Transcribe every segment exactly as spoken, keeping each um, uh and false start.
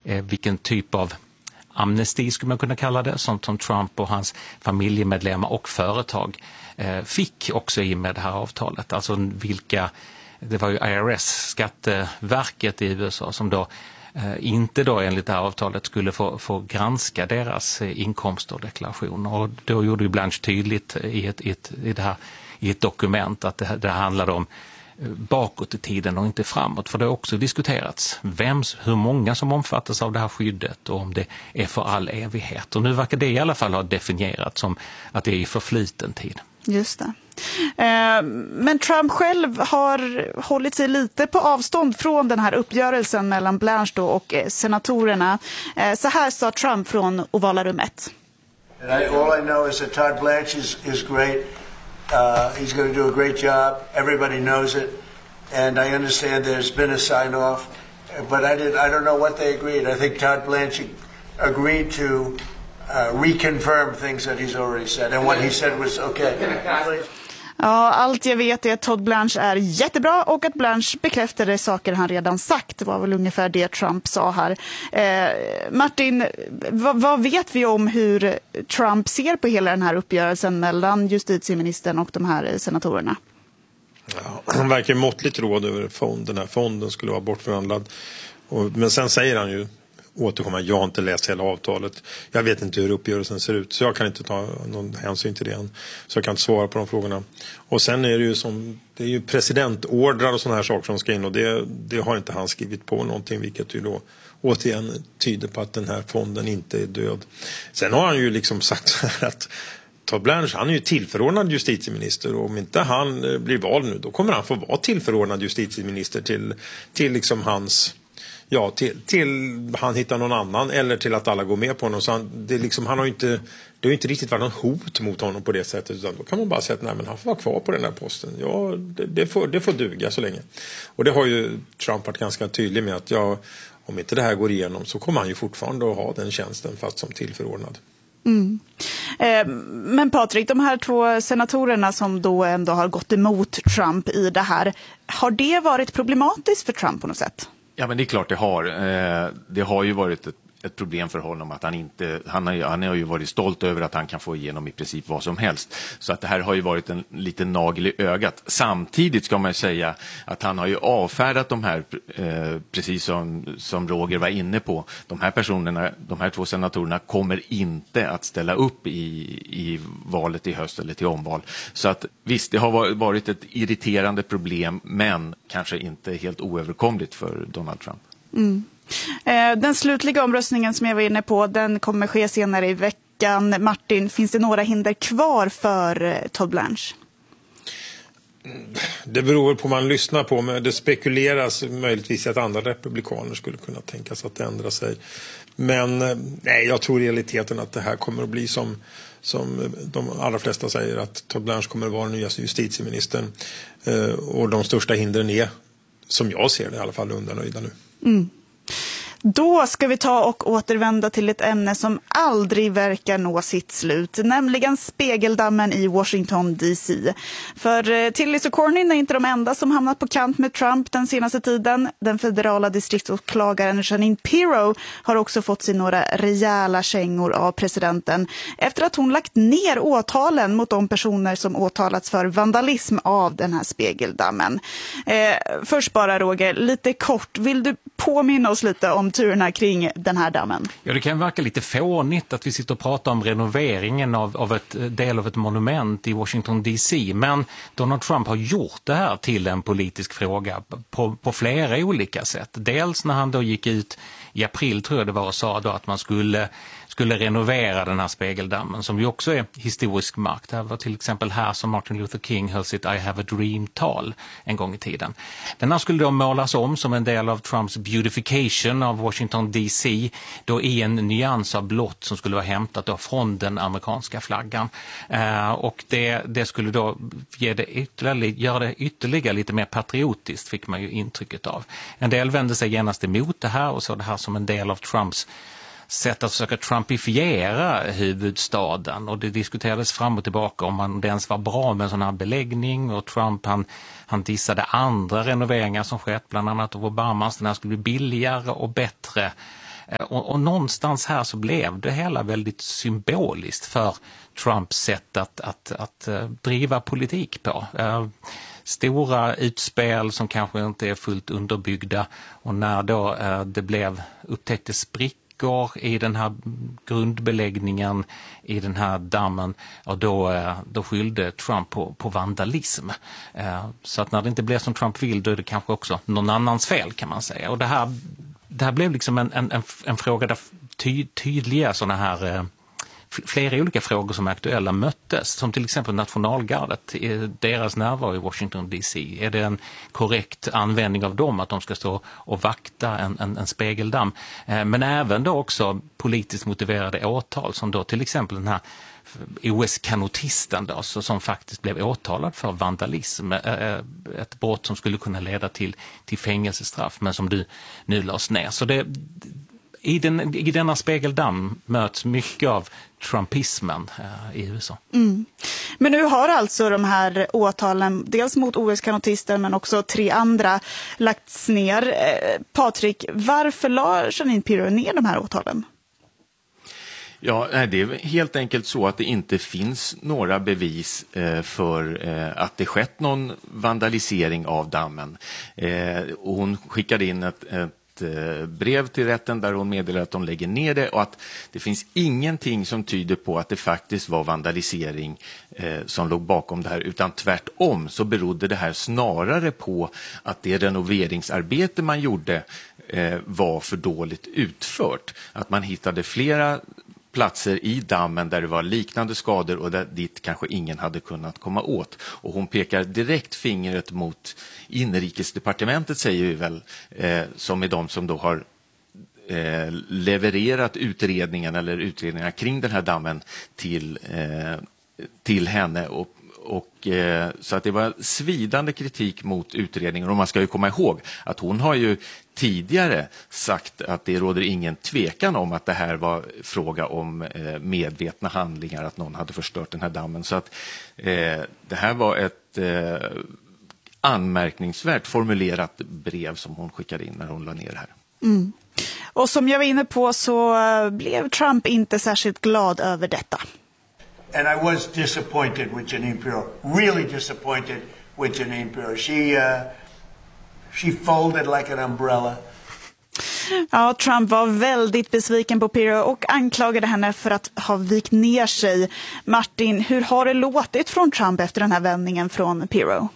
eh, vilken typ av amnesti skulle man kunna kalla det, som, som Trump och hans familjemedlemmar och företag eh, fick också i med det här avtalet. Alltså vilka, det var ju I R S, Skatteverket i U S A, som då eh, inte då enligt det här avtalet skulle få, få granska deras eh, inkomster och deklarationer. Och då gjorde ju Blanche tydligt i ett, i ett, i det här, i ett dokument att det, det handlade om bakåt i tiden och inte framåt, för det har också diskuterats vems, hur många som omfattas av det här skyddet och om det är för all evighet. Och nu verkar det i alla fall ha definierats som att det är i förfluten tid. Just det. Men Trump själv har hållit sig lite på avstånd från den här uppgörelsen mellan Blanche då och senatorerna. Så här sa Trump från ovala rummet. And I, all I know is that Todd Blanche is, is great. Uh, he's going to do a great job. Everybody knows it. And I understand there's been a sign-off. But I, did, I don't know what they agreed. I think Todd Blanche agreed to uh, reconfirm things that he's already said. And what he said was okay. Ja, allt jag vet är att Todd Blanche är jättebra och att Blanche bekräftade saker han redan sagt. Det var väl ungefär det Trump sa här. Eh, Martin, vad, vad vet vi om hur Trump ser på hela den här uppgörelsen mellan justitieministern och de här senatorerna? Ja, han verkar måttligt råd över fonden. Den här fonden skulle vara bortförhandlad. Och, men sen säger han ju, återkomma, jag har inte läst hela avtalet. Jag vet inte hur uppgörelsen ser ut, så jag kan inte ta någon hänsyn till det än. Så jag kan inte svara på de frågorna. Och sen är det ju som, det är ju presidentordrar och såna här saker som ska in, och det, det har inte han skrivit på någonting, vilket ju då återigen tyder på att den här fonden inte är död. Sen har han ju liksom sagt så här att Todd Blanche, han är ju tillförordnad justitieminister, och om inte han blir vald nu, då kommer han få vara tillförordnad justitieminister till, till liksom hans... Ja, till, till han hittar någon annan eller till att alla går med på honom. Så han, det, liksom, han har inte, det har inte riktigt varit någon hot mot honom på det sättet. Utan då kan man bara säga att nej, men han får vara kvar på den här posten. Ja, det, det, får, det får duga så länge. Och det har ju Trump varit ganska tydlig med att ja, om inte det här går igenom så kommer han ju fortfarande att ha den tjänsten fast som tillförordnad. Mm. Eh, men Patrik, de här två senatorerna som då ändå har gått emot Trump i det här, har det varit problematiskt för Trump på något sätt? Ja, men det är klart det har. Det har ju varit ett, ett problem för honom att han inte, han har, han har ju varit stolt över att han kan få igenom i princip vad som helst. Så att det här har ju varit en liten nagel i ögat. Samtidigt ska man säga att han har ju avfärdat de här, eh, precis som, som Roger var inne på. De här personerna, de här två senatorerna kommer inte att ställa upp i, i valet i höst eller till omval. Så att visst, det har varit ett irriterande problem, men kanske inte helt oöverkomligt för Donald Trump. Mm. Den slutliga omröstningen som jag var inne på, den kommer ske senare i veckan. Martin, finns det några hinder kvar för Todd Blanche? Det beror på vad man lyssnar på, men det spekuleras möjligtvis att andra republikaner skulle kunna tänkas att ändra sig. Men nej, jag tror i realiteten att det här kommer att bli som, som de allra flesta säger, att Todd Blanche kommer att vara den nya justitieministern. Och de största hindren är, som jag ser det i alla fall, undanröjda nu. Mm. Då ska vi ta och återvända till ett ämne som aldrig verkar nå sitt slut, nämligen spegeldammen i Washington D C. För Tillis och Cornyn är inte de enda som hamnat på kant med Trump den senaste tiden. Den federala distriktsåklagaren Jeanine Pirro har också fått sig några rejäla kängor av presidenten efter att hon lagt ner åtalen mot de personer som åtalats för vandalism av den här spegeldammen. Eh, först bara Roger, lite kort, vill du påminna oss lite om turerna kring den här dammen? Ja, det kan verka lite fånigt att vi sitter och pratar om renoveringen av, av ett del av ett monument i Washington D C, men Donald Trump har gjort det här till en politisk fråga på, på flera olika sätt. Dels när han då gick ut i april, tror jag det var, och sa då att man skulle skulle renovera den här spegeldammen, som ju också är historisk mark. Det var till exempel här som Martin Luther King höll sitt I have a dream-tal en gång i tiden. Den här skulle då målas om som en del av Trumps beautification av Washington D C, då i en nyans av blått som skulle vara hämtat då från den amerikanska flaggan. Eh, och det, det skulle då ge det ytterligare, göra det ytterligare lite mer patriotiskt, fick man ju intrycket av. En del vände sig genast emot det här och så det här som en del av Trumps sätt att försöka trumpifiera huvudstaden, och det diskuterades fram och tillbaka om man det ens var bra med en sån här beläggning, och Trump han, han dissade andra renoveringar som skett, bland annat av Obamas, den här skulle bli billigare och bättre Och, och någonstans här så blev det hela väldigt symboliskt för Trumps sätt att, att, att, att driva politik på. Stora utspel som kanske inte är fullt underbyggda, och när då det blev upptäcktes sprickor i den här grundbeläggningen i den här dammen, och då, då skyllde Trump på, på vandalism. Så att när det inte blev som Trump vill, då är det kanske också någon annans fel, kan man säga. Och det här, det här blev liksom en, en, en fråga där ty, tydliga sådana här flera olika frågor som är aktuella möttes, som till exempel nationalgardet, deras närvaro i Washington D C. Är det en korrekt användning av dem att de ska stå och vakta en, en, en spegeldamm? Men även då också politiskt motiverade åtal, som då till exempel den här O S-kanotisten då, som faktiskt blev åtalad för vandalism, ett brott som skulle kunna leda till, till fängelsestraff, men som du nu lades ner. Så det I, den, I denna spegeldamm möts mycket av trumpismen eh, i U S A. Mm. Men nu har alltså de här åtalen, dels mot O S-kanotisten men också tre andra, lagts ner. Eh, Patrik, varför la Jeanine Pirro ner de här åtalen? Ja, det är helt enkelt så att det inte finns några bevis eh, för eh, att det skett någon vandalisering av dammen. Eh, och hon skickade in ett, ett brev till rätten där hon meddelar att de lägger ner det, och att det finns ingenting som tyder på att det faktiskt var vandalisering eh, som låg bakom det här, utan tvärtom så berodde det här snarare på att det renoveringsarbete man gjorde eh, var för dåligt utfört. Att man hittade flera platser i dammen där det var liknande skador och där dit kanske ingen hade kunnat komma åt. Och hon pekar direkt fingret mot inrikesdepartementet, säger vi väl, eh, som är de som då har eh, levererat utredningen eller utredningarna kring den här dammen till, eh, till henne. Och Och, eh, så att det var svidande kritik mot utredningen, och man ska ju komma ihåg att hon har ju tidigare sagt att det råder ingen tvekan om att det här var fråga om eh, medvetna handlingar, att någon hade förstört den här dammen. Så att eh, det här var ett eh, anmärkningsvärt formulerat brev som hon skickade in när hon la ner det här. Mm. Och som jag var inne på så blev Trump inte särskilt glad över detta. And I was disappointed with Jeanine Pirro, really disappointed with Jeanine Pirro. She, uh, she folded like an umbrella. Ja, Trump var väldigt besviken på Pirro och anklagade henne för att ha vikt ner sig. Martin, hur har det låtit från Trump efter den här vändningen från Pirro?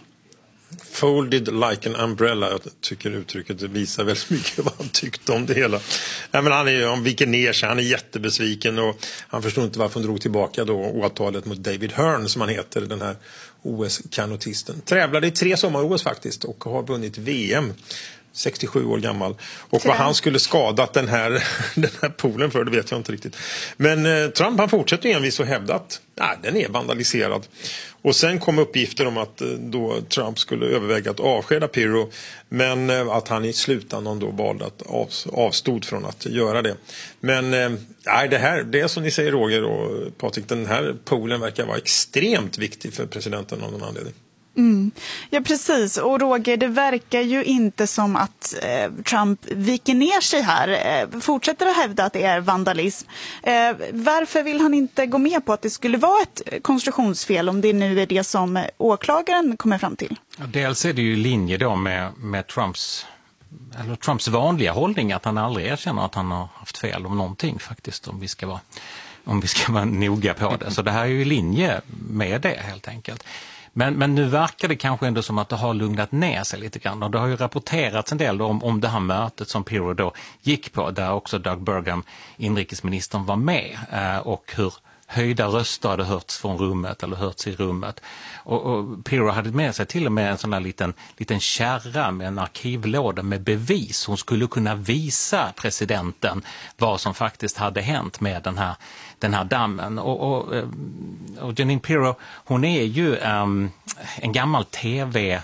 Folded like an umbrella, jag tycker uttrycket visar väldigt mycket vad han tyckte om det hela. Ja, men han, är, han viker ner sig, han är jättebesviken, och han förstår inte varför han drog tillbaka då åtalet mot David Hearn, som han heter, den här O S-kanotisten. Tävlade i tre sommar-O S faktiskt och har vunnit V M. sextiosju år gammal. Och vad han skulle skadat den här, den här poolen för, det vet jag inte riktigt. Men eh, Trump, han fortsätter envis och hävdat att nej, den är vandaliserad. Och sen kom uppgifter om att eh, då Trump skulle överväga att avskeda Pirro, men eh, att han i slutändan då valde att av, avstod från att göra det. Men eh, nej, det här, det är som ni säger, Roger och Patrik, den här poolen verkar vara extremt viktig för presidenten av någon anledning. Mm. Ja, precis. Och Roger, det verkar ju inte som att eh, Trump viker ner sig här. Eh, fortsätter att hävda att det är vandalism. Eh, varför vill han inte gå med på att det skulle vara ett konstruktionsfel, om det nu är det som åklagaren kommer fram till? Ja, dels är det ju i linje då med, med Trumps, eller Trumps vanliga hållning, att han aldrig erkänner att han har haft fel om någonting faktiskt, om vi ska vara, om vi ska vara noga på det. Så det här är ju i linje med det helt enkelt. Men, men nu verkar det kanske ändå som att det har lugnat ner sig lite grann. Och det har ju rapporterats en del om, om det här mötet som Pirro då gick på, där också Doug Burgum, inrikesministern, var med. Eh, och hur höjda röster hade hörts från rummet, eller hörts i rummet. Och, och Pirro hade med sig till och med en sån här liten, liten kärra med en arkivlåda med bevis. Hon skulle kunna visa presidenten vad som faktiskt hade hänt med den här, den här dammen. Och, och, och Jeanine Pirro, hon är ju um, en gammal tv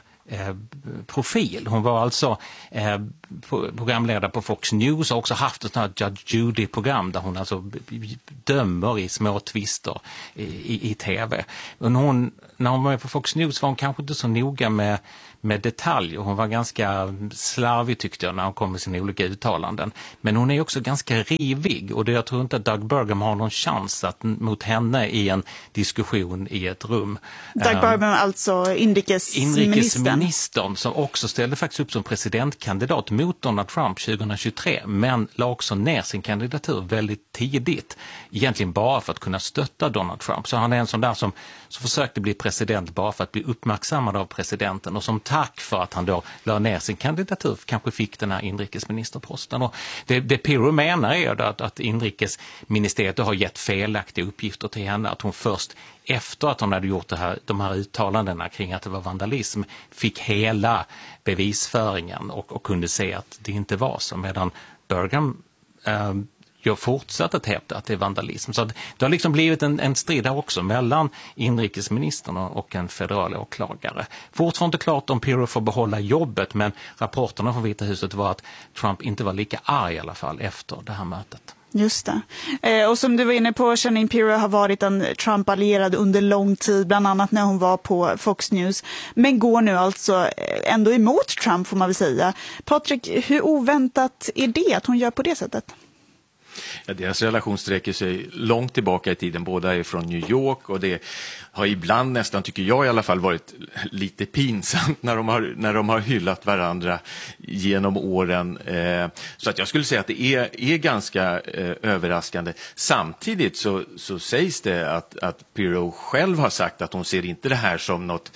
profil. Hon var alltså eh, programledare på Fox News och också haft ett sånt här Judge Judy-program där hon alltså dömer i små twister i, i, i tv. Men hon, när hon var med på Fox News var hon kanske inte så noga med, med detaljer. Hon var ganska slarvig tyckte jag när hon kom med sina olika uttalanden. Men hon är också ganska rivig och det, jag tror inte att Doug Burgum har någon chans att, mot henne i en diskussion i ett rum. Doug Burgum, um, alltså inrikesministern. Inrikesministern som också ställde faktiskt upp som presidentkandidat mot Donald Trump tjugohundratjugotre, men la också ner sin kandidatur väldigt tidigt. Egentligen bara för att kunna stötta Donald Trump. Så han är en sån där som, som försökte bli president bara för att bli uppmärksammad av presidenten, och som tack för att han då la ner sin kandidatur kanske fick den här inrikesministerposten. Och det, det Pirro menar är att, att inrikesministeriet har gett felaktiga uppgifter till henne, att hon först efter att hon hade gjort det här, de här uttalandena kring att det var vandalism fick hela bevisföringen och, och kunde se att det inte var så, medan Burgum eh, jag fortsatt att hävda att det är vandalism. Så det har liksom blivit en, en strid här också mellan inrikesministern och en federal åklagare. Fortfarande inte klart om Pirro får behålla jobbet, men rapporterna från Vita huset var att Trump inte var lika arg i alla fall efter det här mötet. Just det. Eh, och som du var inne på, Jeanine Pirro har varit en Trump-allierad under lång tid, bland annat när hon var på Fox News, men går nu alltså ändå emot Trump får man väl säga. Patrik, hur oväntat är det att hon gör på det sättet? Ja, deras relation sträcker sig långt tillbaka i tiden. Båda är från New York och det har ibland nästan, tycker jag i alla fall, varit lite pinsamt när de har, när de har hyllat varandra genom åren. Eh, så att jag skulle säga att det är, är ganska eh, överraskande. Samtidigt så, så sägs det att, att Pirro själv har sagt att hon ser inte det här som något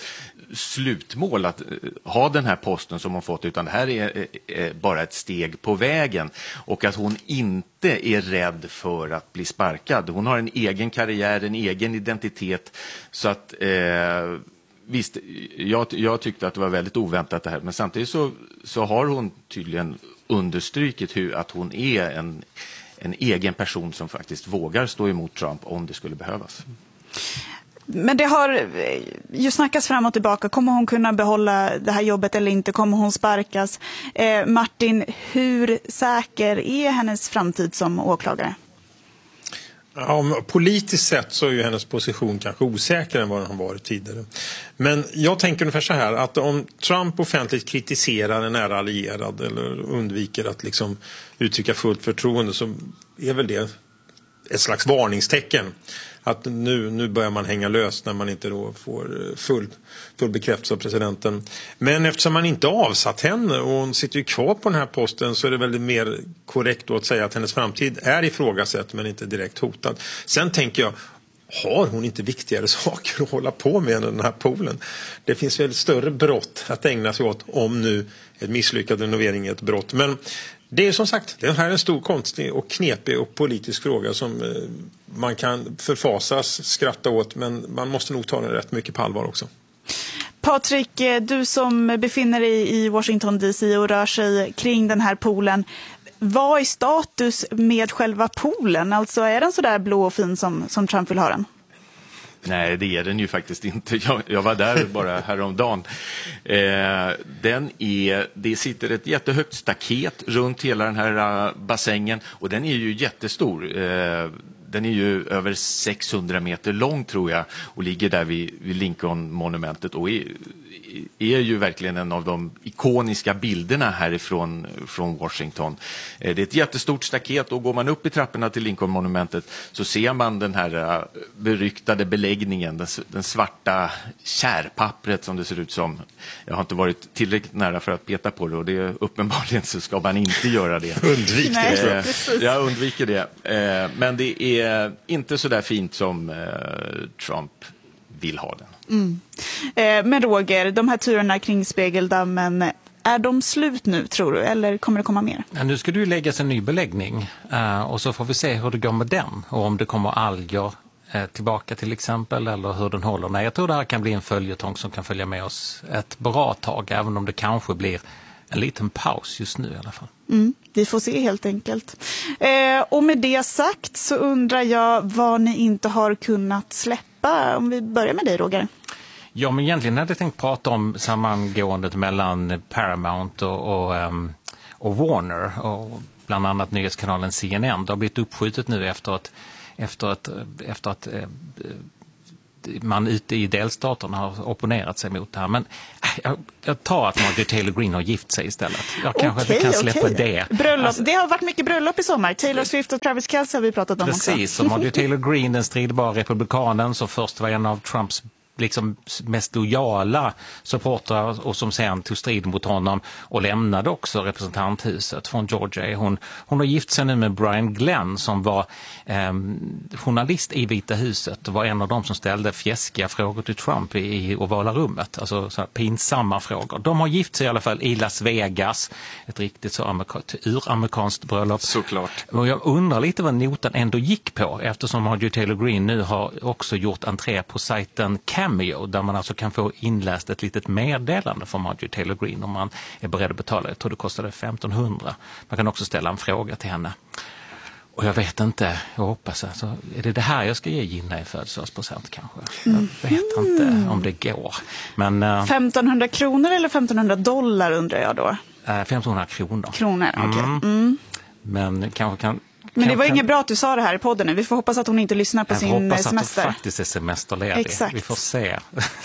slutmål att ha den här posten som hon fått, utan det här är, är bara ett steg på vägen, och att hon inte är rädd för att bli sparkad. Hon har en egen karriär, en egen identitet, så att eh, visst, jag, jag tyckte att det var väldigt oväntat det här, men samtidigt så, så har hon tydligen understrukit hur, att hon är en, en egen person som faktiskt vågar stå emot Trump om det skulle behövas. Men det har ju snackats fram och tillbaka. Kommer hon kunna behålla det här jobbet eller inte? Kommer hon sparkas? Eh, Martin, hur säker är hennes framtid som åklagare? Ja, politiskt sett så är ju hennes position kanske osäkrare än vad den har varit tidigare. Men jag tänker ungefär så här, att om Trump offentligt kritiserar en nära allierad eller undviker att liksom uttrycka fullt förtroende, så är väl det ett slags varningstecken. Att nu, nu börjar man hänga lös när man inte då får full, full bekräftelse av presidenten. Men eftersom man inte avsatt henne och hon sitter ju kvar på den här posten, så är det väldigt mer korrekt då att säga att hennes framtid är ifrågasatt men inte direkt hotad. Sen tänker jag, har hon inte viktigare saker att hålla på med än den här poolen? Det finns väl större brott att ägna sig åt, om nu ett misslyckad renovering är ett brott. Men det är som sagt, det här är en stor konstig och knepig och politisk fråga som eh, man kan förfasas, skratta åt, men man måste nog ta den rätt mycket på allvar också. Patrik, du som befinner dig i Washington D C och rör sig kring den här poolen, vad är status med själva poolen? Alltså är den så där blå och fin som, som Trump vill ha den? Nej, det är den ju faktiskt inte. Jag, jag var där bara häromdagen. Eh, den är, det sitter ett jättehögt staket runt hela den här uh, bassängen, och den är ju jättestor. Eh, den är ju över sexhundra meter lång tror jag, och ligger där vid, vid Lincoln-monumentet och är, är ju verkligen en av de ikoniska bilderna härifrån från Washington. Det är ett jättestort staket, och går man upp i trapporna till Lincoln-monumentet så ser man den här beryktade beläggningen, den, den svarta kärpappret som det ser ut som. Jag har inte varit tillräckligt nära för att peta på det, och det är uppenbarligen så ska man inte göra det. Undvik det. Nej, jag. Jag undviker det. Men det är inte så där fint som Trump vill ha den. Mm. Eh, men Roger, de här turerna kring Spegeldammen, är de slut nu tror du, eller kommer det komma mer? Ja, nu ska du läggas en ny beläggning uh, och så får vi se hur det går med den, och om det kommer alger uh, tillbaka till exempel, eller hur den håller. Nej, jag tror det här kan bli en följetong som kan följa med oss ett bra tag, även om det kanske blir en liten paus just nu i alla fall. Mm, vi får se helt enkelt. Eh, och med det sagt så undrar jag vad ni inte har kunnat släppa. Om vi börjar med dig, Roger. Ja, men egentligen hade jag tänkt prata om sammangåendet mellan Paramount och, och, um, och Warner, och bland annat nyhetskanalen C N N. Det har blivit uppskjutet nu efter att, efter att, efter att eh, man ute i delstaterna har opponerat sig mot det här. Men jag, jag tar att Marjorie Taylor Greene har gift sig istället. Jag kanske Okej, inte kan släppa okej. det. Bröllop. Alltså, Det har varit mycket bröllop i sommar. Taylor Swift och Travis Kelce har vi pratat om också. precis, som Marjorie Taylor Greene, den stridbara republikanen, som först var en av Trumps liksom mest lojala supportrar och som sen tog strid mot honom och lämnade också representanthuset från Georgia. Hon, hon har gift sig nu med Brian Glenn som var eh, journalist i Vita huset och var en av dem som ställde fjäskiga frågor till Trump i, i ovala rummet, alltså så här pinsamma frågor. De har gift sig i alla fall i Las Vegas, ett riktigt så amerika- uramerikanskt bröllop. Såklart. Och jag undrar lite vad notan ändå gick på, eftersom Marjorie Taylor Greene nu har också gjort entré på sajten Cameo, där man alltså kan få inläst ett litet meddelande från Marjorie Taylor Greene om man är beredd att betala. Jag tror det kostade femtonhundra. Man kan också ställa en fråga till henne. Och jag vet inte, jag hoppas alltså, är det det här jag ska ge Gina i födelsedagspresent kanske? Jag vet inte om det går. Men äh, femtonhundra kronor eller femtonhundra dollar undrar jag då? äh, femtonhundra kronor. Kronor, okej. Okay. Mm. Mm. Men kanske kan... Men det var kan, inget bra att du sa det här i podden nu. Vi får hoppas att hon inte lyssnar på jag sin hoppas semester. att hon faktiskt är semesterledig. Exakt. Vi får se.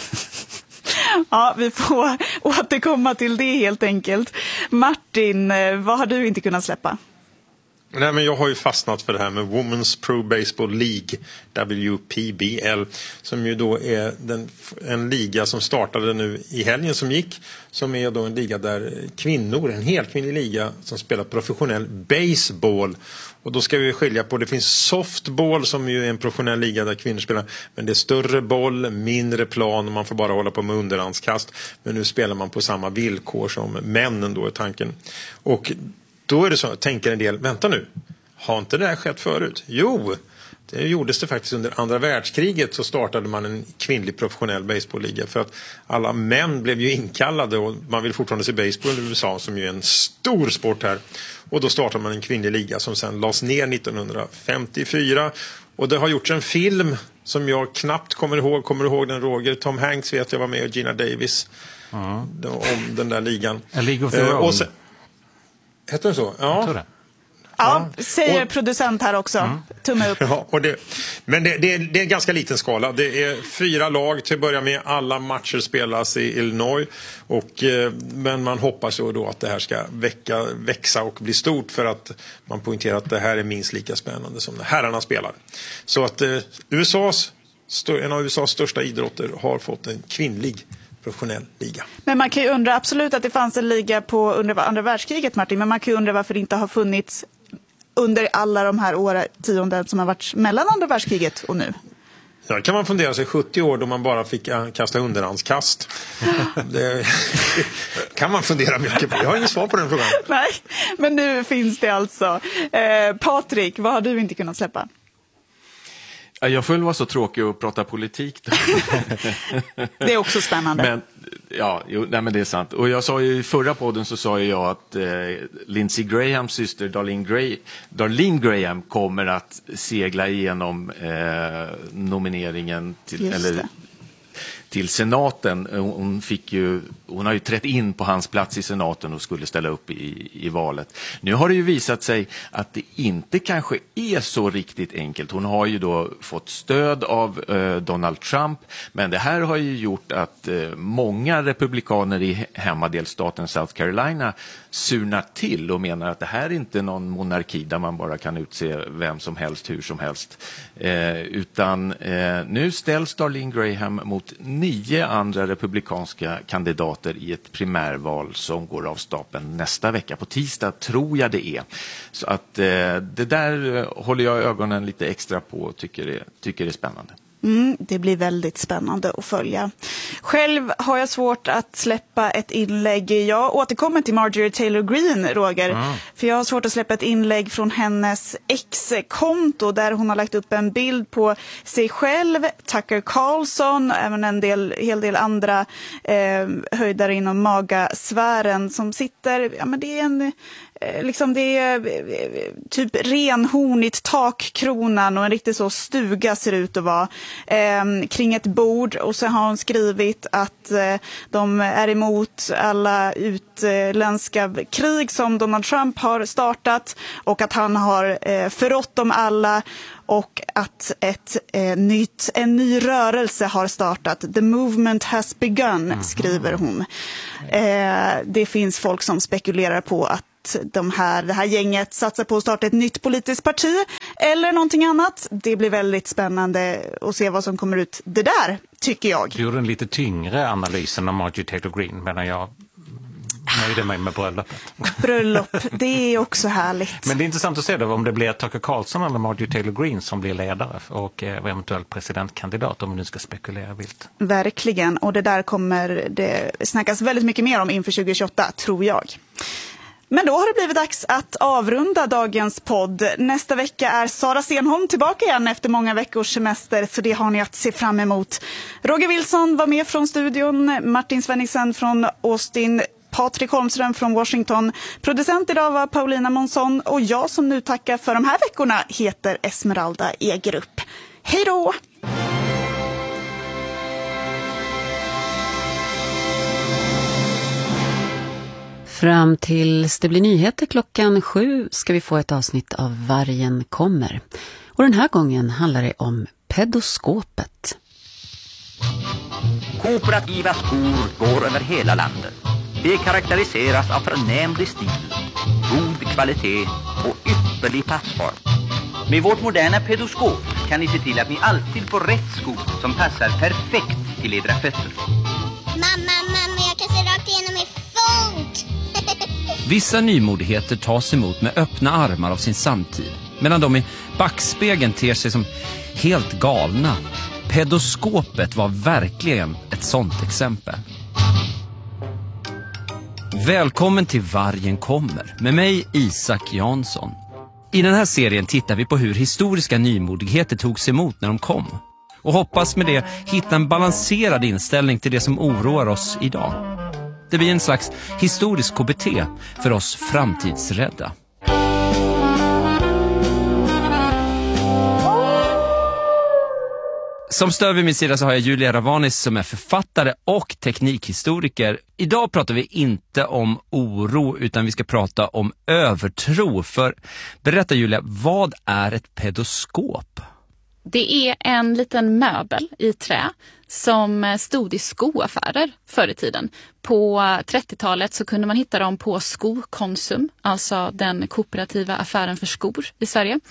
Ja, vi får återkomma till det helt enkelt. Martin, vad har du inte kunnat släppa? Nej, men jag har ju fastnat för det här med Women's Pro Baseball League, W P B L, som ju då är den, en liga som startade nu i helgen som gick, som är då en liga där kvinnor, en helkvinnlig liga som spelar professionell baseball. Och då ska vi skilja på, det finns softball som ju är en professionell liga där kvinnor spelar, men det är större boll, mindre plan och man får bara hålla på med underhandskast. Men nu spelar man på samma villkor som männen då, är tanken. Och då är det så, tänker en del, vänta nu, har inte det här skett förut? Jo, det gjordes det faktiskt under andra världskriget, så startade man en kvinnlig professionell baseballliga för att alla män blev ju inkallade och man vill fortfarande se baseball i U S A som ju är en stor sport här. Och då startade man en kvinnlig liga som sen lades ner nittonhundrafemtiofyra och det har gjorts en film som jag knappt kommer ihåg, kommer ihåg den Roger, Tom Hanks vet jag var med och Gina Davis mm. om den där ligan. A League of Their eh, Own. Heter den så? Ja. Jag tror det. Ja, Ja. säger Och- producent här också. Mm. Tumme upp. Ja, och det, men det, det, det är en ganska liten skala. Det är fyra lag till att börja med. Alla matcher spelas i Illinois. Och, eh, men man hoppas ju då att det här ska väcka, växa och bli stort, för att man poängterar att det här är minst lika spännande som när herrarna spelar. Så att eh, U S A's, stö- en av U S A's största idrotter har fått en kvinnlig professionell liga. Men man kan ju undra absolut att det fanns en liga på under andra världskriget, Martin. Men man kan ju undra varför det inte har funnits under alla de här årtionden som har varit mellan andra världskriget och nu. Ja, kan man fundera sig sjuttio år då man bara fick äh, kasta underhandskast. Det kan man fundera mycket på. Jag har inget svar på den frågan. Nej, men nu finns det alltså. Eh, Patrik, vad har du inte kunnat släppa? Ja, jag får väl vara så tråkig och prata politik då. Det är också spännande. Men, ja, jo, nej, men det är sant. Och jag sa ju i förra podden så sa ju jag att eh, Lindsey Grahams syster Darlene, Gray, Darlene Graham kommer att segla igenom eh, nomineringen till, Just eller, det. till senaten. Hon, fick ju, hon har ju trätt in på hans plats i senaten och skulle ställa upp i, i valet. Nu har det ju visat sig att det inte kanske är så riktigt enkelt. Hon har ju då fått stöd av eh, Donald Trump, men det här har ju gjort att eh, många republikaner i hemmadelstaten South Carolina surnar till och menar att det här är inte någon monarki där man bara kan utse vem som helst hur som helst. Eh, utan eh, nu ställs Darlene Graham mot nio andra republikanska kandidater i ett primärval som går av stapeln nästa vecka. På tisdag tror jag det är. Så att eh, det där eh, håller jag ögonen lite extra på och tycker det, tycker det är spännande. Mm, det blir väldigt spännande att följa. Själv har jag svårt att släppa ett inlägg. Jag återkommer till Marjorie Taylor Greene, Roger. Mm. För jag har svårt att släppa ett inlägg från hennes ex-konto där hon har lagt upp en bild på sig själv, Tucker Carlson och även en del, hel del andra eh, höjdare inom magasfären som sitter, ja men det är en liksom det är typ renhornigt takkronan och en riktigt så stuga ser ut att vara eh, kring ett bord, och så har hon skrivit att eh, de är emot alla utländska krig som Donald Trump har startat och att han har eh, förrått dem alla. och att ett eh, nytt, en ny rörelse har startat. The movement has begun, mm-hmm. skriver hon. Eh, det finns folk som spekulerar på att de här, det här gänget satsar på att starta ett nytt politiskt parti eller någonting annat. Det blir väldigt spännande att se vad som kommer ut det där, tycker jag. Du gjorde en lite tyngre analys än av Marjorie Taylor Greene, medan jag nöjde mig med bröllopet. Bröllop, det är också härligt. Men det är intressant att se då om det blir Tucker Carlson eller Marjorie Taylor Greene som blir ledare och eventuellt presidentkandidat, om vi nu ska spekulera vilt. Verkligen, och det där kommer det snackas väldigt mycket mer om inför tjugo tjugoåtta, tror jag. Men då har det blivit dags att avrunda dagens podd. Nästa vecka är Sara Stenholm tillbaka igen efter många veckors semester, så det har ni att se fram emot. Roger Wilson var med från studion, Martin Svenningsen från Austin, Patrik Holmström från Washington. Producent idag var Paulina Månsson och jag som nu tackar för de här veckorna heter Esmeralda Egerup. Hej då! Fram tills det blir nyheter klockan sju ska vi få ett avsnitt av Vargen kommer. Och den här gången handlar det om pedoskopet. Kooperativa skor går över hela landet. Det karaktäriseras av förnämlig stil, god kvalitet och ypperlig passform. Med vårt moderna pedoskop kan ni se till att ni alltid får rätt sko som passar perfekt till edra fötter. Mamma, mamma, jag kan se rakt igenom min fot! Vissa nymodigheter tas emot med öppna armar av sin samtid, medan de i backspegeln ter sig som helt galna. Pedoskopet var verkligen ett sånt exempel. Välkommen till Vargen kommer, med mig Isak Jansson. I den här serien tittar vi på hur historiska nymodigheter togs emot när de kom. Och hoppas med det hitta en balanserad inställning till det som oroar oss idag. Det blir en slags historisk K B T för oss framtidsrädda. Som stöd vid min sida så har jag Julia Ravanis som är författare och teknikhistoriker. Idag pratar vi inte om oro utan vi ska prata om övertro. För berätta Julia, vad är ett pedoskop? Det är en liten möbel i trä som stod i skoaffärer förr i tiden. På trettiotalet så kunde man hitta dem på Skokonsum, alltså den kooperativa affären för skor i Sverige.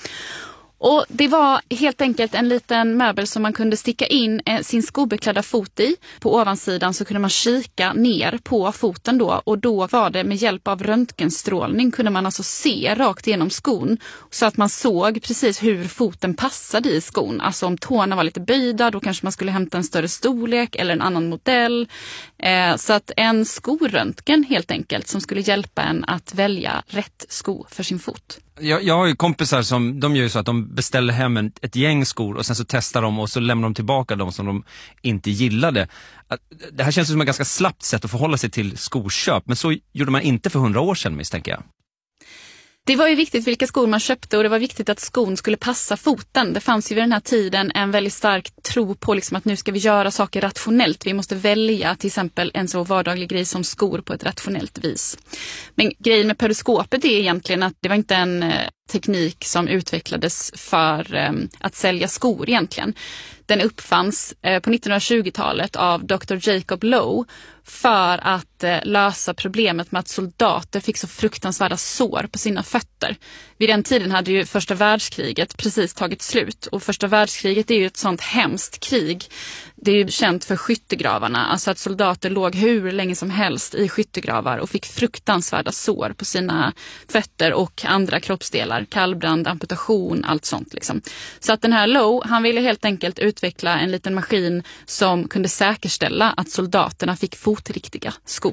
Och det var helt enkelt en liten möbel som man kunde sticka in sin skobeklädda fot i. På ovansidan så kunde man kika ner på foten då, och då var det med hjälp av röntgenstrålning kunde man alltså se rakt igenom skon så att man såg precis hur foten passade i skon. Alltså om tårna var lite böjda, då kanske man skulle hämta en större storlek eller en annan modell. Eh, så att en skoröntgen helt enkelt som skulle hjälpa en att välja rätt sko för sin fot. Jag, jag har ju kompisar som, de gör ju så att de beställer hem en, ett gäng skor och sen så testar de och så lämnar de tillbaka de som de inte gillade. Det här känns som ett ganska slappt sätt att förhålla sig till skoköp, men så gjorde man inte för hundra år sedan, misstänker jag. Det var ju viktigt vilka skor man köpte och det var viktigt att skon skulle passa foten. Det fanns ju vid den här tiden en väldigt stark tro på liksom att nu ska vi göra saker rationellt. Vi måste välja till exempel en så vardaglig grej som skor på ett rationellt vis. Men grejen med pedoskopet är egentligen att det var inte en eh, teknik som utvecklades för eh, att sälja skor egentligen. Den uppfanns eh, på nittonhundratjugotalet av doktor Jacob Lowe för att eh, lösa problemet med att soldater fick så fruktansvärda sår på sina fötter. Vid den tiden hade ju första världskriget precis tagit slut, och första världskriget är ju ett sånt hemskt krig. Det är ju känt för skyttegravarna, alltså att soldater låg hur länge som helst i skyttegravar och fick fruktansvärda sår på sina fötter och andra kroppsdelar, kallbrand, amputation, allt sånt liksom. Så att den här Lowe, han ville helt enkelt utveckla en liten maskin som kunde säkerställa att soldaterna fick fotriktiga skor.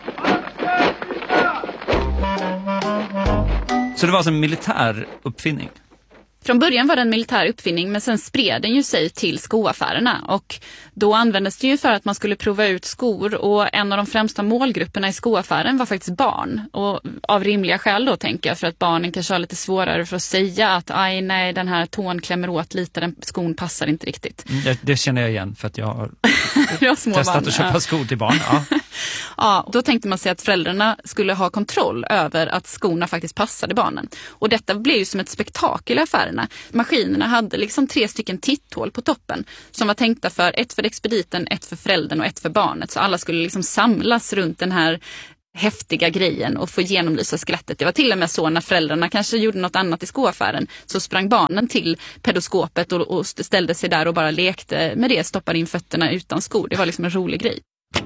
Så det var alltså en militär uppfinning? Från början var det en militär uppfinning, men sen spred den ju sig till skoaffärerna, och då användes det ju för att man skulle prova ut skor, och en av de främsta målgrupperna i skoaffären var faktiskt barn, och av rimliga skäl då tänker jag, för att barnen kanske har lite svårare för att säga att aj nej, den här tån klämmer åt lite, den skon passar inte riktigt. Det, det känner jag igen för att jag har jag testat barn, att köpa ja. skor till barn. Ja. Ja, då tänkte man sig att föräldrarna skulle ha kontroll över att skorna faktiskt passade barnen. Och detta blev ju som ett spektakel i affären. skoaffärerna. Maskinerna hade liksom tre stycken titthål på toppen som var tänkta för ett för expediten, ett för föräldern och ett för barnet. Så alla skulle liksom samlas runt den här häftiga grejen och få genomlysa skelettet. Det var till och med så när föräldrarna kanske gjorde något annat i skoaffären, så sprang barnen till pedoskopet och, och ställde sig där och bara lekte med det, stoppade in fötterna utan skor. Det var liksom en rolig grej.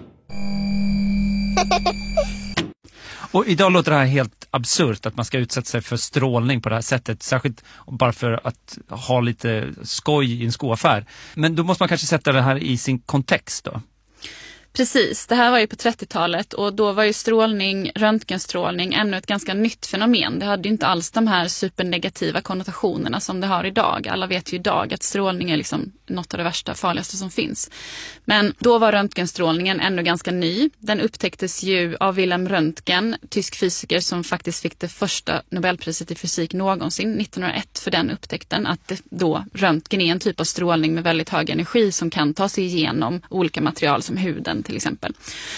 Och idag låter det här helt absurt att man ska utsätta sig för strålning på det här sättet, särskilt bara för att ha lite skoj i en skoaffär. Men då måste man kanske sätta det här i sin kontext då. Precis, det här var ju på trettiotalet och då var ju strålning, röntgenstrålning ännu ett ganska nytt fenomen. Det hade ju inte alls de här supernegativa konnotationerna som det har idag. Alla vet ju idag att strålning är liksom något av det värsta, farligaste som finns. Men då var röntgenstrålningen ännu ganska ny. Den upptäcktes ju av Wilhelm Röntgen, tysk fysiker som faktiskt fick det första Nobelpriset i fysik någonsin, nittonhundraett, för den upptäckten att det då röntgen är en typ av strålning med väldigt hög energi som kan ta sig igenom olika material som huden till exempel.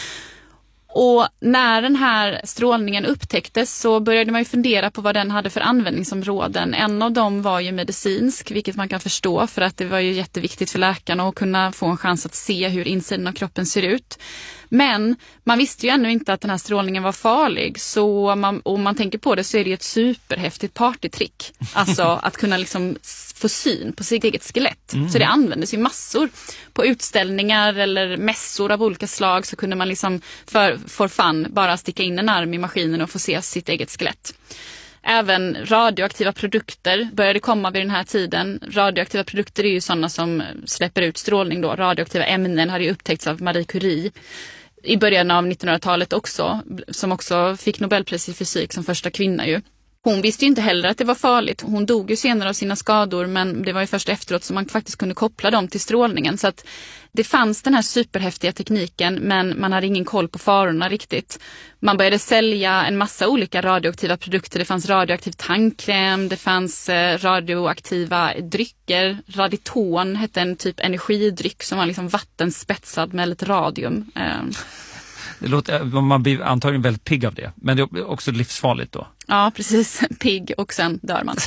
Och när den här strålningen upptäcktes så började man ju fundera på vad den hade för användningsområden. En av dem var ju medicinsk, vilket man kan förstå för att det var ju jätteviktigt för läkarna att kunna få en chans att se hur insidan av kroppen ser ut. Men man visste ju ännu inte att den här strålningen var farlig, så man, om man tänker på det så är det ju ett superhäftigt partytrick. Alltså att kunna liksom få syn på sitt eget skelett. Mm. Så det användes ju massor. På utställningar eller mässor av olika slag så kunde man liksom för, for fun bara sticka in en arm i maskinen och få se sitt eget skelett. Även radioaktiva produkter började komma vid den här tiden. Radioaktiva produkter är ju sådana som släpper ut strålning då. Radioaktiva ämnen hade ju upptäckts av Marie Curie i början av nittonhundratalet också, som också fick Nobelpris i fysik som första kvinna ju. Hon visste ju inte heller att det var farligt. Hon dog ju senare av sina skador, men det var ju först efteråt som man faktiskt kunde koppla dem till strålningen. Så att det fanns den här superhäftiga tekniken, men man hade ingen koll på farorna riktigt. Man började sälja en massa olika radioaktiva produkter. Det fanns radioaktiv tandkräm, det fanns radioaktiva drycker. Raditon hette en typ energidryck som var liksom vattenspetsad med lite radium. Det låter, man blir antagligen väldigt pigg av det, men det är också livsfarligt då. Ja, precis. Pigg och sen dör man.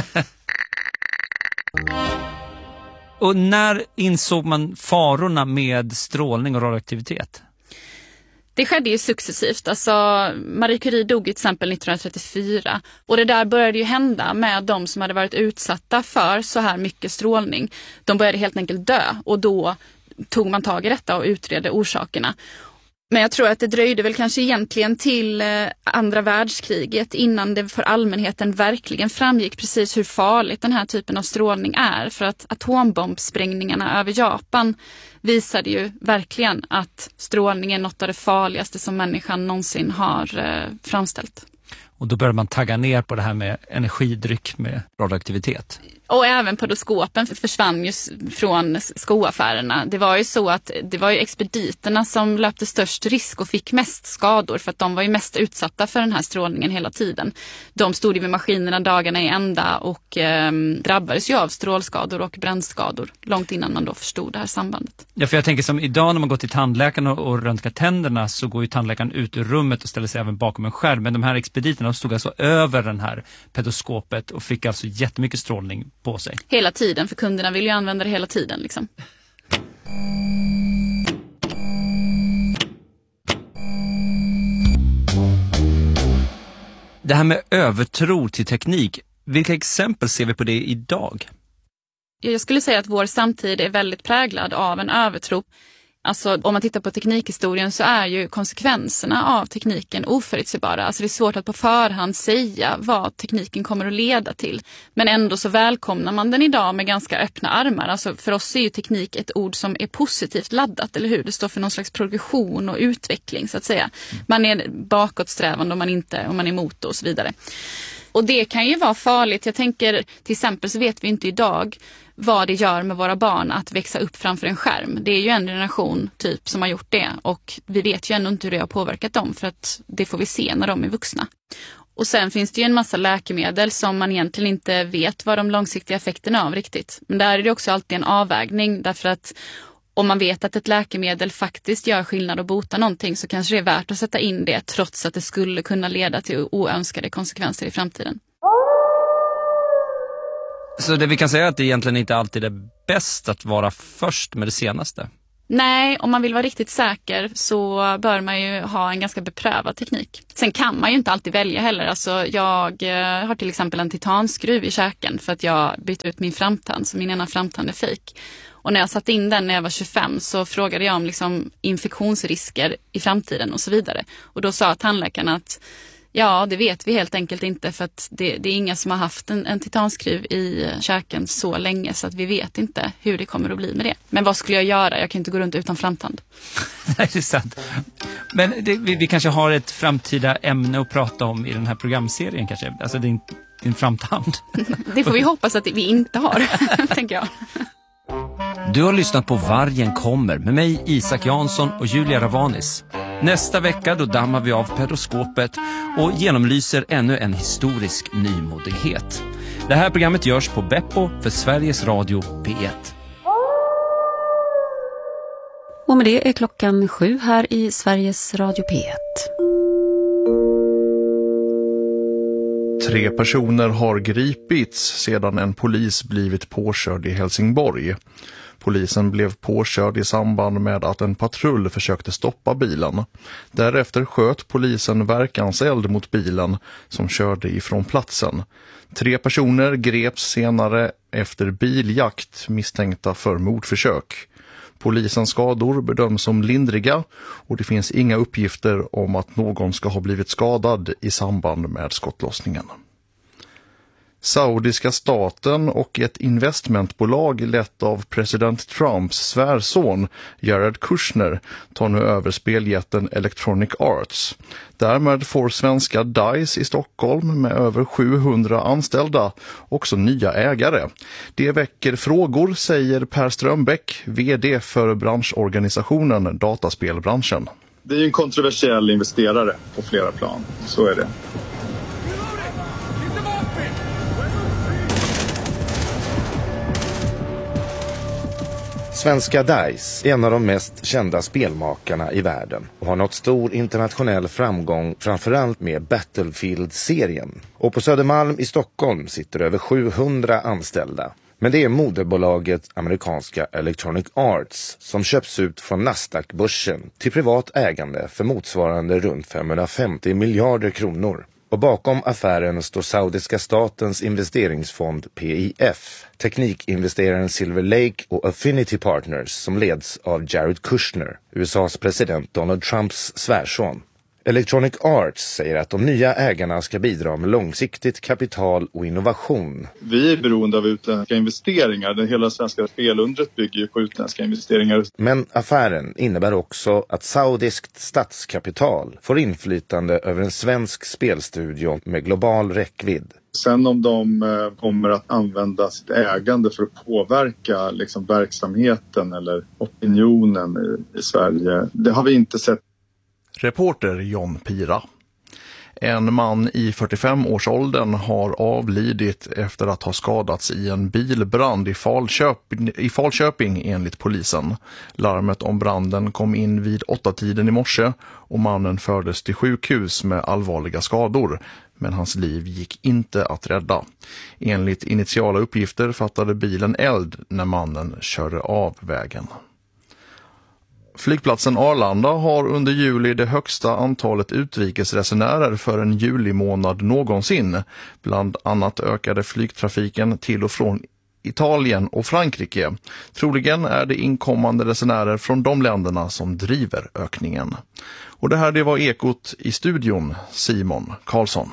Och när insåg man farorna med strålning och radioaktivitet? Det skedde ju successivt. Alltså, Marie Curie dog till exempel nittonhundratrettiofyra. Och det där började ju hända med de som hade varit utsatta för så här mycket strålning. De började helt enkelt dö och då tog man tag i detta och utredde orsakerna. Men jag tror att det dröjde väl kanske egentligen till andra världskriget innan det för allmänheten verkligen framgick precis hur farligt den här typen av strålning är. För att atombombsprängningarna över Japan visade ju verkligen att strålning är något av det farligaste som människan någonsin har framställt. Och då började man tagga ner på det här med energidryck med radioaktivitet. Och även pedoskopen försvann ju från skoaffärerna. Det var ju så att det var ju expediterna som löpte störst risk och fick mest skador för att de var ju mest utsatta för den här strålningen hela tiden. De stod ju vid maskinerna dagarna i ända och eh, drabbades ju av strålskador och brännskador långt innan man då förstod det här sambandet. Ja, för jag tänker som idag när man går till tandläkaren och, och röntgar tänderna så går ju tandläkaren ut ur rummet och ställer sig även bakom en skärm. Men de här expediterna stod alltså över den här pedoskopet och fick alltså jättemycket strålning på sig. Hela tiden, för kunderna vill ju använda det hela tiden liksom. Det här med övertro till teknik, vilka exempel ser vi på det idag? Jag skulle säga att vår samtid är väldigt präglad av en övertro. Alltså om man tittar på teknikhistorien så är ju konsekvenserna av tekniken oförutsägbara. Alltså det är svårt att på förhand säga vad tekniken kommer att leda till. Men ändå så välkomnar man den idag med ganska öppna armar. Alltså för oss är ju teknik ett ord som är positivt laddat, eller hur? Det står för någon slags progression och utveckling så att säga. Man är bakåtsträvande om man inte, om man är emot och så vidare. Och det kan ju vara farligt. Jag tänker till exempel så vet vi inte idag vad det gör med våra barn att växa upp framför en skärm. Det är ju en generation typ som har gjort det och vi vet ju ännu inte hur det har påverkat dem för att det får vi se när de är vuxna. Och sen finns det ju en massa läkemedel som man egentligen inte vet vad de långsiktiga effekterna av riktigt. Men där är det också alltid en avvägning därför att om man vet att ett läkemedel faktiskt gör skillnad och botar någonting så kanske det är värt att sätta in det trots att det skulle kunna leda till oönskade konsekvenser i framtiden. Så det vi kan säga är att det egentligen inte alltid är bäst att vara först med det senaste. Nej, om man vill vara riktigt säker så bör man ju ha en ganska beprövad teknik. Sen kan man ju inte alltid välja heller. Alltså jag eh, har till exempel en titanskruv i käken för att jag bytte ut min framtand, så min ena framtand är fake. Och när jag satte in den när jag var tjugofem så frågade jag om liksom infektionsrisker i framtiden och så vidare. Och då sa tandläkaren att ja, det vet vi helt enkelt inte, för att det, det är inga som har haft en, en titanskruv i käken så länge, så att vi vet inte hur det kommer att bli med det. Men vad skulle jag göra? Jag kan inte gå runt utan framtand. Nej, det är sant. Men det, vi, vi kanske har ett framtida ämne att prata om i den här programserien kanske. Alltså din, din framtand. Det får vi hoppas att vi inte har, tänker jag. Du har lyssnat på Vargen kommer med mig, Isak Jansson och Julia Ravanis. Nästa vecka då dammar vi av pedoskopet och genomlyser ännu en historisk nymodighet. Det här programmet görs på Beppo för Sveriges Radio P ett. Och med det är klockan sju här i Sveriges Radio P ett. Tre personer har gripits sedan en polis blivit påkörd i Helsingborg. Polisen blev påkörd i samband med att en patrull försökte stoppa bilen. Därefter sköt polisen verkanseld mot bilen som körde ifrån platsen. Tre personer greps senare efter biljakt misstänkta för mordförsök. Polisens skador bedöms som lindriga och det finns inga uppgifter om att någon ska ha blivit skadad i samband med skottlossningen. Saudiska staten och ett investmentbolag lett av president Trumps svärson Jared Kushner tar nu över speljätten Electronic Arts. Därmed får svenska DICE i Stockholm med över sjuhundra anställda också nya ägare. Det väcker frågor, säger Per Strömbäck, vd för branschorganisationen Dataspelbranschen. Det är en kontroversiell investerare på flera plan, så är det. Svenska DICE är en av de mest kända spelmakarna i världen och har nått stor internationell framgång framförallt med Battlefield-serien. Och på Södermalm i Stockholm sitter över sjuhundra anställda. Men det är moderbolaget amerikanska Electronic Arts som köps ut från Nasdaq-börsen till privat ägande för motsvarande runt femhundrafemtio miljarder kronor. Och bakom affären står saudiska statens investeringsfond P I F, teknikinvesteraren Silver Lake och Affinity Partners som leds av Jared Kushner, U S A:s president Donald Trumps svärson. Electronic Arts säger att de nya ägarna ska bidra med långsiktigt kapital och innovation. Vi är beroende av utländska investeringar. Det hela svenska spelundret bygger ju på utländska investeringar. Men affären innebär också att saudiskt statskapital får inflytande över en svensk spelstudio med global räckvidd. Sen om de kommer att använda sitt ägande för att påverka liksom verksamheten eller opinionen i, i Sverige, det har vi inte sett. Reporter John Pira. En man i fyrtiofem-årsåldern har avlidit efter att ha skadats i en bilbrand i Falköping, i Falköping enligt polisen. Larmet om branden kom in vid åtta tiden i morse och mannen fördes till sjukhus med allvarliga skador. Men hans liv gick inte att rädda. Enligt initiala uppgifter fattade bilen eld när mannen körde av vägen. Flygplatsen Arlanda har under juli det högsta antalet utrikesresenärer för en julimånad någonsin. Bland annat ökade flygtrafiken till och från Italien och Frankrike. Troligen är det inkommande resenärer från de länderna som driver ökningen. Och det här det var Ekot i studion, Simon Karlsson.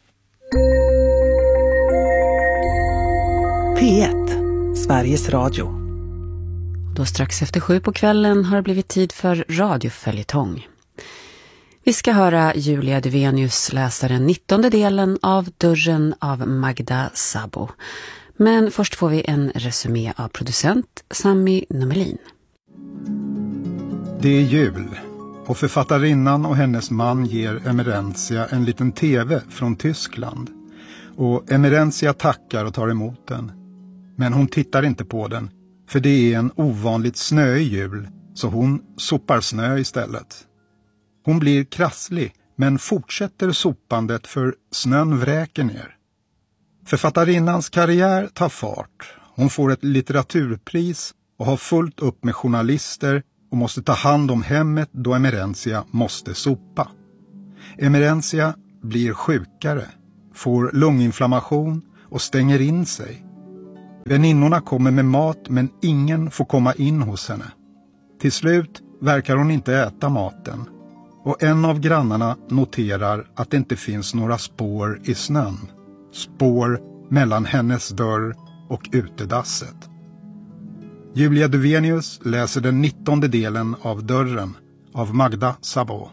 P ett, Sveriges Radio. Då strax efter sju på kvällen har det blivit tid för radioföljetong. Vi ska höra Julia Duvenius läsa den nittonde delen av Dörren av Magda Sabo. Men först får vi en resumé av producent Sami Numelin. Det är jul och författarinnan och hennes man ger Emerentia en liten tv från Tyskland. Och Emerentia tackar och tar emot den. Men hon tittar inte på den. För det är en ovanligt snöig jul, så hon sopar snö istället. Hon blir krasslig, men fortsätter sopandet för snön vräker ner. Författarinnans karriär tar fart. Hon får ett litteraturpris och har fullt upp med journalister och måste ta hand om hemmet då Emerentia måste sopa. Emerentia blir sjukare, får lunginflammation och stänger in sig. Väninnorna kommer med mat men ingen får komma in hos henne. Till slut verkar hon inte äta maten och en av grannarna noterar att det inte finns några spår i snön. Spår mellan hennes dörr och utedasset. Julia Duvenius läser den nittonde delen av Dörren av Magda Sabo.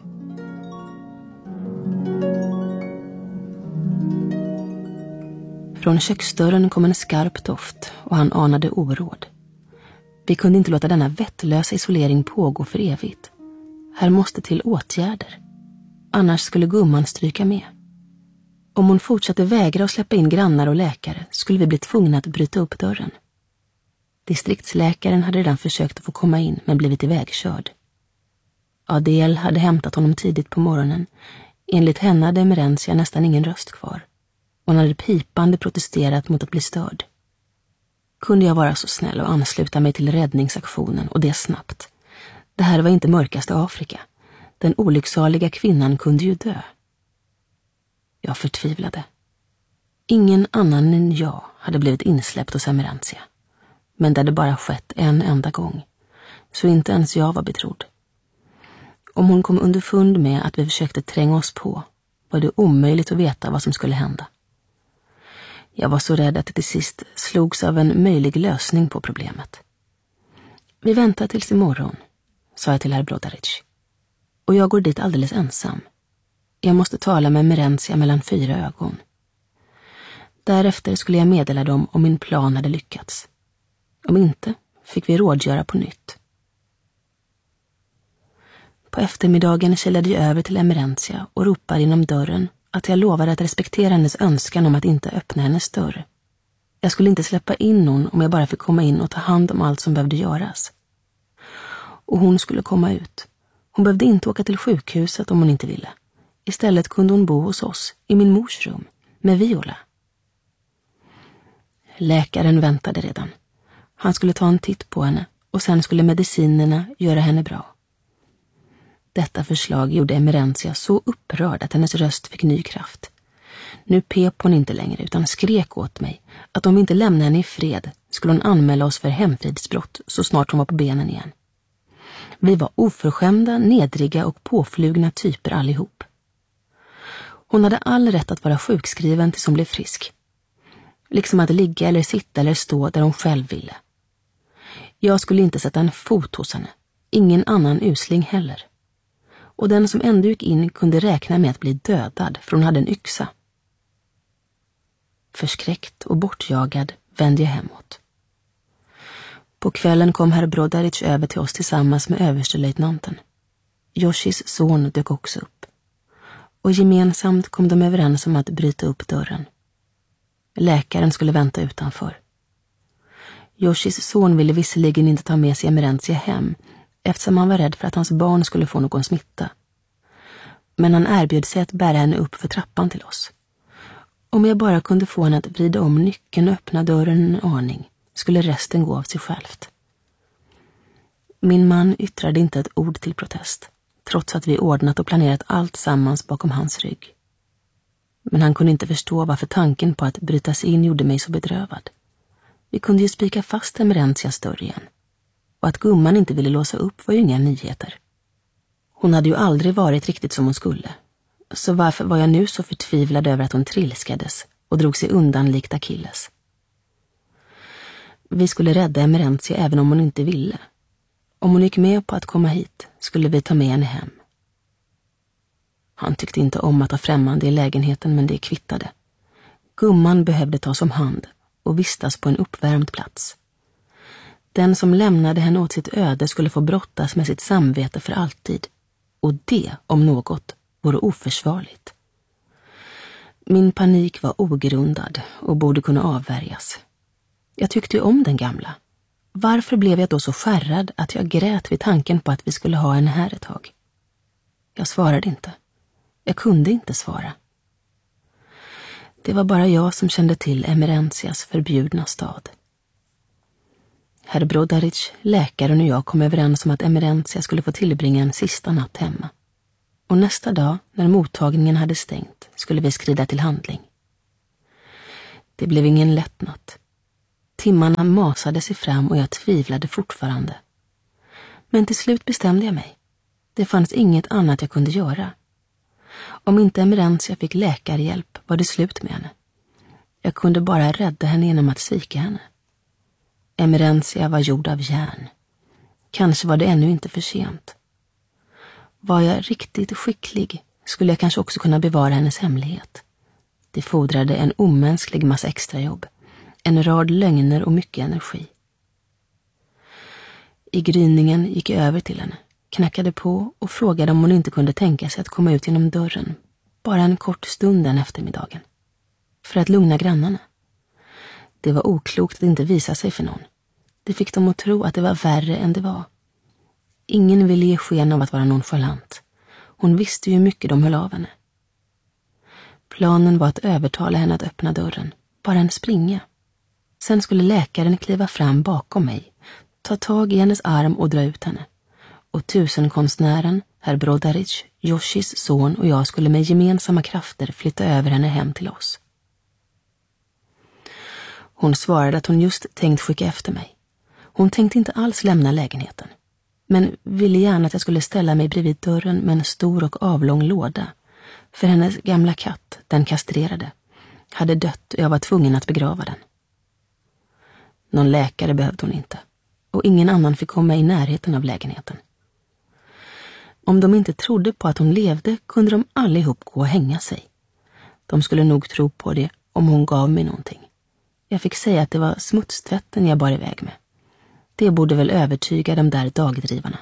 Från köksdörren kom en skarp doft och han anade oråd. Vi kunde inte låta denna vettlösa isolering pågå för evigt. Här måste till åtgärder. Annars skulle gumman stryka med. Om hon fortsatte vägra att släppa in grannar och läkare skulle vi bli tvungna att bryta upp dörren. Distriktsläkaren hade redan försökt att få komma in men blivit ivägkörd. Adel hade hämtat honom tidigt på morgonen. Enligt henne hade Emerentia nästan ingen röst kvar. Hon hade pipande protesterat mot att bli störd. Kunde jag vara så snäll och ansluta mig till räddningsaktionen och det snabbt? Det här var inte mörkaste Afrika. Den olycksaliga kvinnan kunde ju dö. Jag förtvivlade. Ingen annan än jag hade blivit insläppt hos Emerentia. Men det hade bara skett en enda gång. Så inte ens jag var betrodd. Om hon kom underfund med att vi försökte tränga oss på var det omöjligt att veta vad som skulle hända. Jag var så rädd att det till sist slogs av en möjlig lösning på problemet. Vi väntar tills imorgon, sa jag till herr Brodaric. Och jag går dit alldeles ensam. Jag måste tala med Emerentia mellan fyra ögon. Därefter skulle jag meddela dem om min plan hade lyckats. Om inte fick vi rådgöra på nytt. På eftermiddagen kälade jag över till Emerentia och ropade inom dörren att jag lovade att respektera hennes önskan om att inte öppna hennes dörr. Jag skulle inte släppa in någon om jag bara fick komma in och ta hand om allt som behövde göras. Och hon skulle komma ut. Hon behövde inte åka till sjukhuset om hon inte ville. Istället kunde hon bo hos oss, i min mors rum, med Viola. Läkaren väntade redan. Han skulle ta en titt på henne och sen skulle medicinerna göra henne bra. Detta förslag gjorde Emerentia så upprörd att hennes röst fick ny kraft. Nu pep hon inte längre utan skrek åt mig att om vi inte lämnade henne i fred skulle hon anmäla oss för hemfridsbrott så snart hon var på benen igen. Vi var oförskämda, nedriga och påflugna typer allihop. Hon hade all rätt att vara sjukskriven tills hon blev frisk. Liksom att ligga eller sitta eller stå där hon själv ville. Jag skulle inte sätta en fot hos henne. Ingen annan usling heller. Och den som ändå gick in kunde räkna med att bli dödad för hon hade en yxa. Förskräckt och bortjagad vände jag hemåt. På kvällen kom herr Brodaric över till oss tillsammans med överstelöjtnanten. Joshis son dök också upp. Och gemensamt kom de överens om att bryta upp dörren. Läkaren skulle vänta utanför. Joshis son ville visserligen inte ta med sig Emerentia hem eftersom han var rädd för att hans barn skulle få någon smitta. Men han erbjöd sig att bära henne upp för trappan till oss. Om jag bara kunde få henne att vrida om nyckeln och öppna dörren en aning skulle resten gå av sig självt. Min man yttrade inte ett ord till protest, trots att vi ordnat och planerat allt sammans bakom hans rygg. Men han kunde inte förstå varför tanken på att bryta sig in gjorde mig så bedrövad. Vi kunde ju spika fast Emerentias dörr igen. Och att gumman inte ville låsa upp var ju inga nyheter. Hon hade ju aldrig varit riktigt som hon skulle. Så varför var jag nu så förtvivlad över att hon trilskades och drog sig undan likt Achilles? Vi skulle rädda Emerentia även om hon inte ville. Om hon gick med på att komma hit skulle vi ta med henne hem. Han tyckte inte om att ha främmande i lägenheten, men det kvittade. Gumman behövde tas om hand och vistas på en uppvärmd plats. Den som lämnade henne åt sitt öde skulle få brottas med sitt samvete för alltid. Och det, om något, vore oförsvarligt. Min panik var ogrundad och borde kunna avvärjas. Jag tyckte ju om den gamla. Varför blev jag då så skärrad att jag grät vid tanken på att vi skulle ha henne här ett tag? Jag svarade inte. Jag kunde inte svara. Det var bara jag som kände till Emerencias förbjudna stad. Herr Brodaric, läkaren och jag kom överens om att Emerencia skulle få tillbringa en sista natt hemma. Och nästa dag, när mottagningen hade stängt, skulle vi skrida till handling. Det blev ingen lätt natt. Timmarna masade sig fram och jag tvivlade fortfarande. Men till slut bestämde jag mig. Det fanns inget annat jag kunde göra. Om inte Emerencia fick läkarhjälp var det slut med henne. Jag kunde bara rädda henne genom att svika henne. Emerencia var gjord av järn. Kanske var det ännu inte för sent. Var jag riktigt skicklig skulle jag kanske också kunna bevara hennes hemlighet. Det fordrade en omänsklig massa extrajobb, en rad lögner och mycket energi. I gryningen gick jag över till henne, knackade på och frågade om hon inte kunde tänka sig att komma ut genom dörren, bara en kort stund den eftermiddagen, för att lugna grannarna. Det var oklokt att inte visa sig för någon. Det fick dem att tro att det var värre än det var. Ingen ville ge sken av att vara nonchalant. Hon visste ju hur mycket de höll av henne. Planen var att övertala henne att öppna dörren, bara en springa. Sen skulle läkaren kliva fram bakom mig, ta tag i hennes arm och dra ut henne. Och tusenkonstnären, herr Brodaric, Yoshis son och jag skulle med gemensamma krafter flytta över henne hem till oss. Hon svarade att hon just tänkt skicka efter mig. Hon tänkte inte alls lämna lägenheten, men ville gärna att jag skulle ställa mig bredvid dörren med en stor och avlång låda. För hennes gamla katt, den kastrerade, hade dött och jag var tvungen att begrava den. Någon läkare behövde hon inte, och ingen annan fick komma i närheten av lägenheten. Om de inte trodde på att hon levde kunde de allihop gå och hänga sig. De skulle nog tro på det om hon gav mig någonting. Jag fick säga att det var smutstvätten jag bar iväg med. Det borde väl övertyga de där dagdrivarna.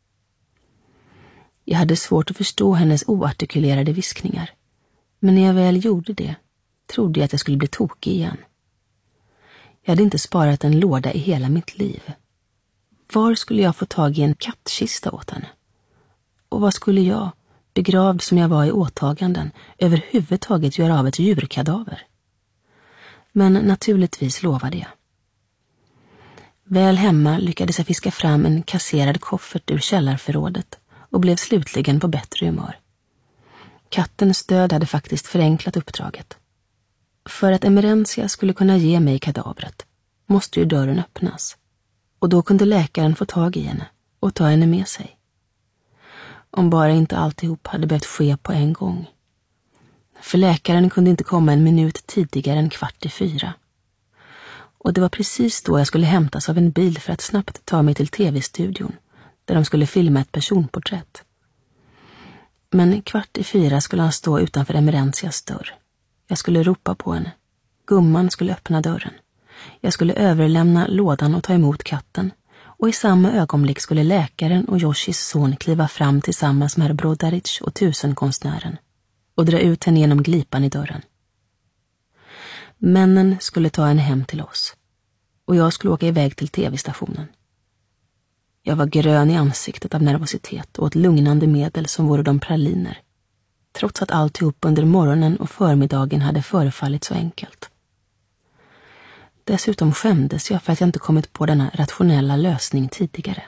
Jag hade svårt att förstå hennes oartikulerade viskningar. Men när jag väl gjorde det trodde jag att jag skulle bli tokig igen. Jag hade inte sparat en låda i hela mitt liv. Var skulle jag få tag i en kattkista åt henne? Och vad skulle jag, begravd som jag var i åtaganden, överhuvudtaget göra av ett djurkadaver? Men naturligtvis lovade jag. Väl hemma lyckades jag fiska fram en kasserad koffert ur källarförrådet och blev slutligen på bättre humör. Kattens död hade faktiskt förenklat uppdraget. För att Emerencia skulle kunna ge mig kadavret måste ju dörren öppnas. Och då kunde läkaren få tag i henne och ta henne med sig. Om bara inte alltihop hade behövt ske på en gång. För läkaren kunde inte komma en minut tidigare än kvart i fyra. Och det var precis då jag skulle hämtas av en bil för att snabbt ta mig till tv-studion, där de skulle filma ett personporträtt. Men kvart i fyra skulle han stå utanför Emerencias dörr. Jag skulle ropa på henne. Gumman skulle öppna dörren. Jag skulle överlämna lådan och ta emot katten. Och i samma ögonblick skulle läkaren och Yoshis son kliva fram tillsammans med herr Brodaric och tusenkonstnären och dra ut henne genom glipan i dörren. Männen skulle ta henne hem till oss och jag skulle åka iväg till tv-stationen. Jag var grön i ansiktet av nervositet och ett lugnande medel som vore de praliner, trots att alltihop under morgonen och förmiddagen hade förefallit så enkelt. Dessutom skämdes jag för att jag inte kommit på denna rationella lösning tidigare.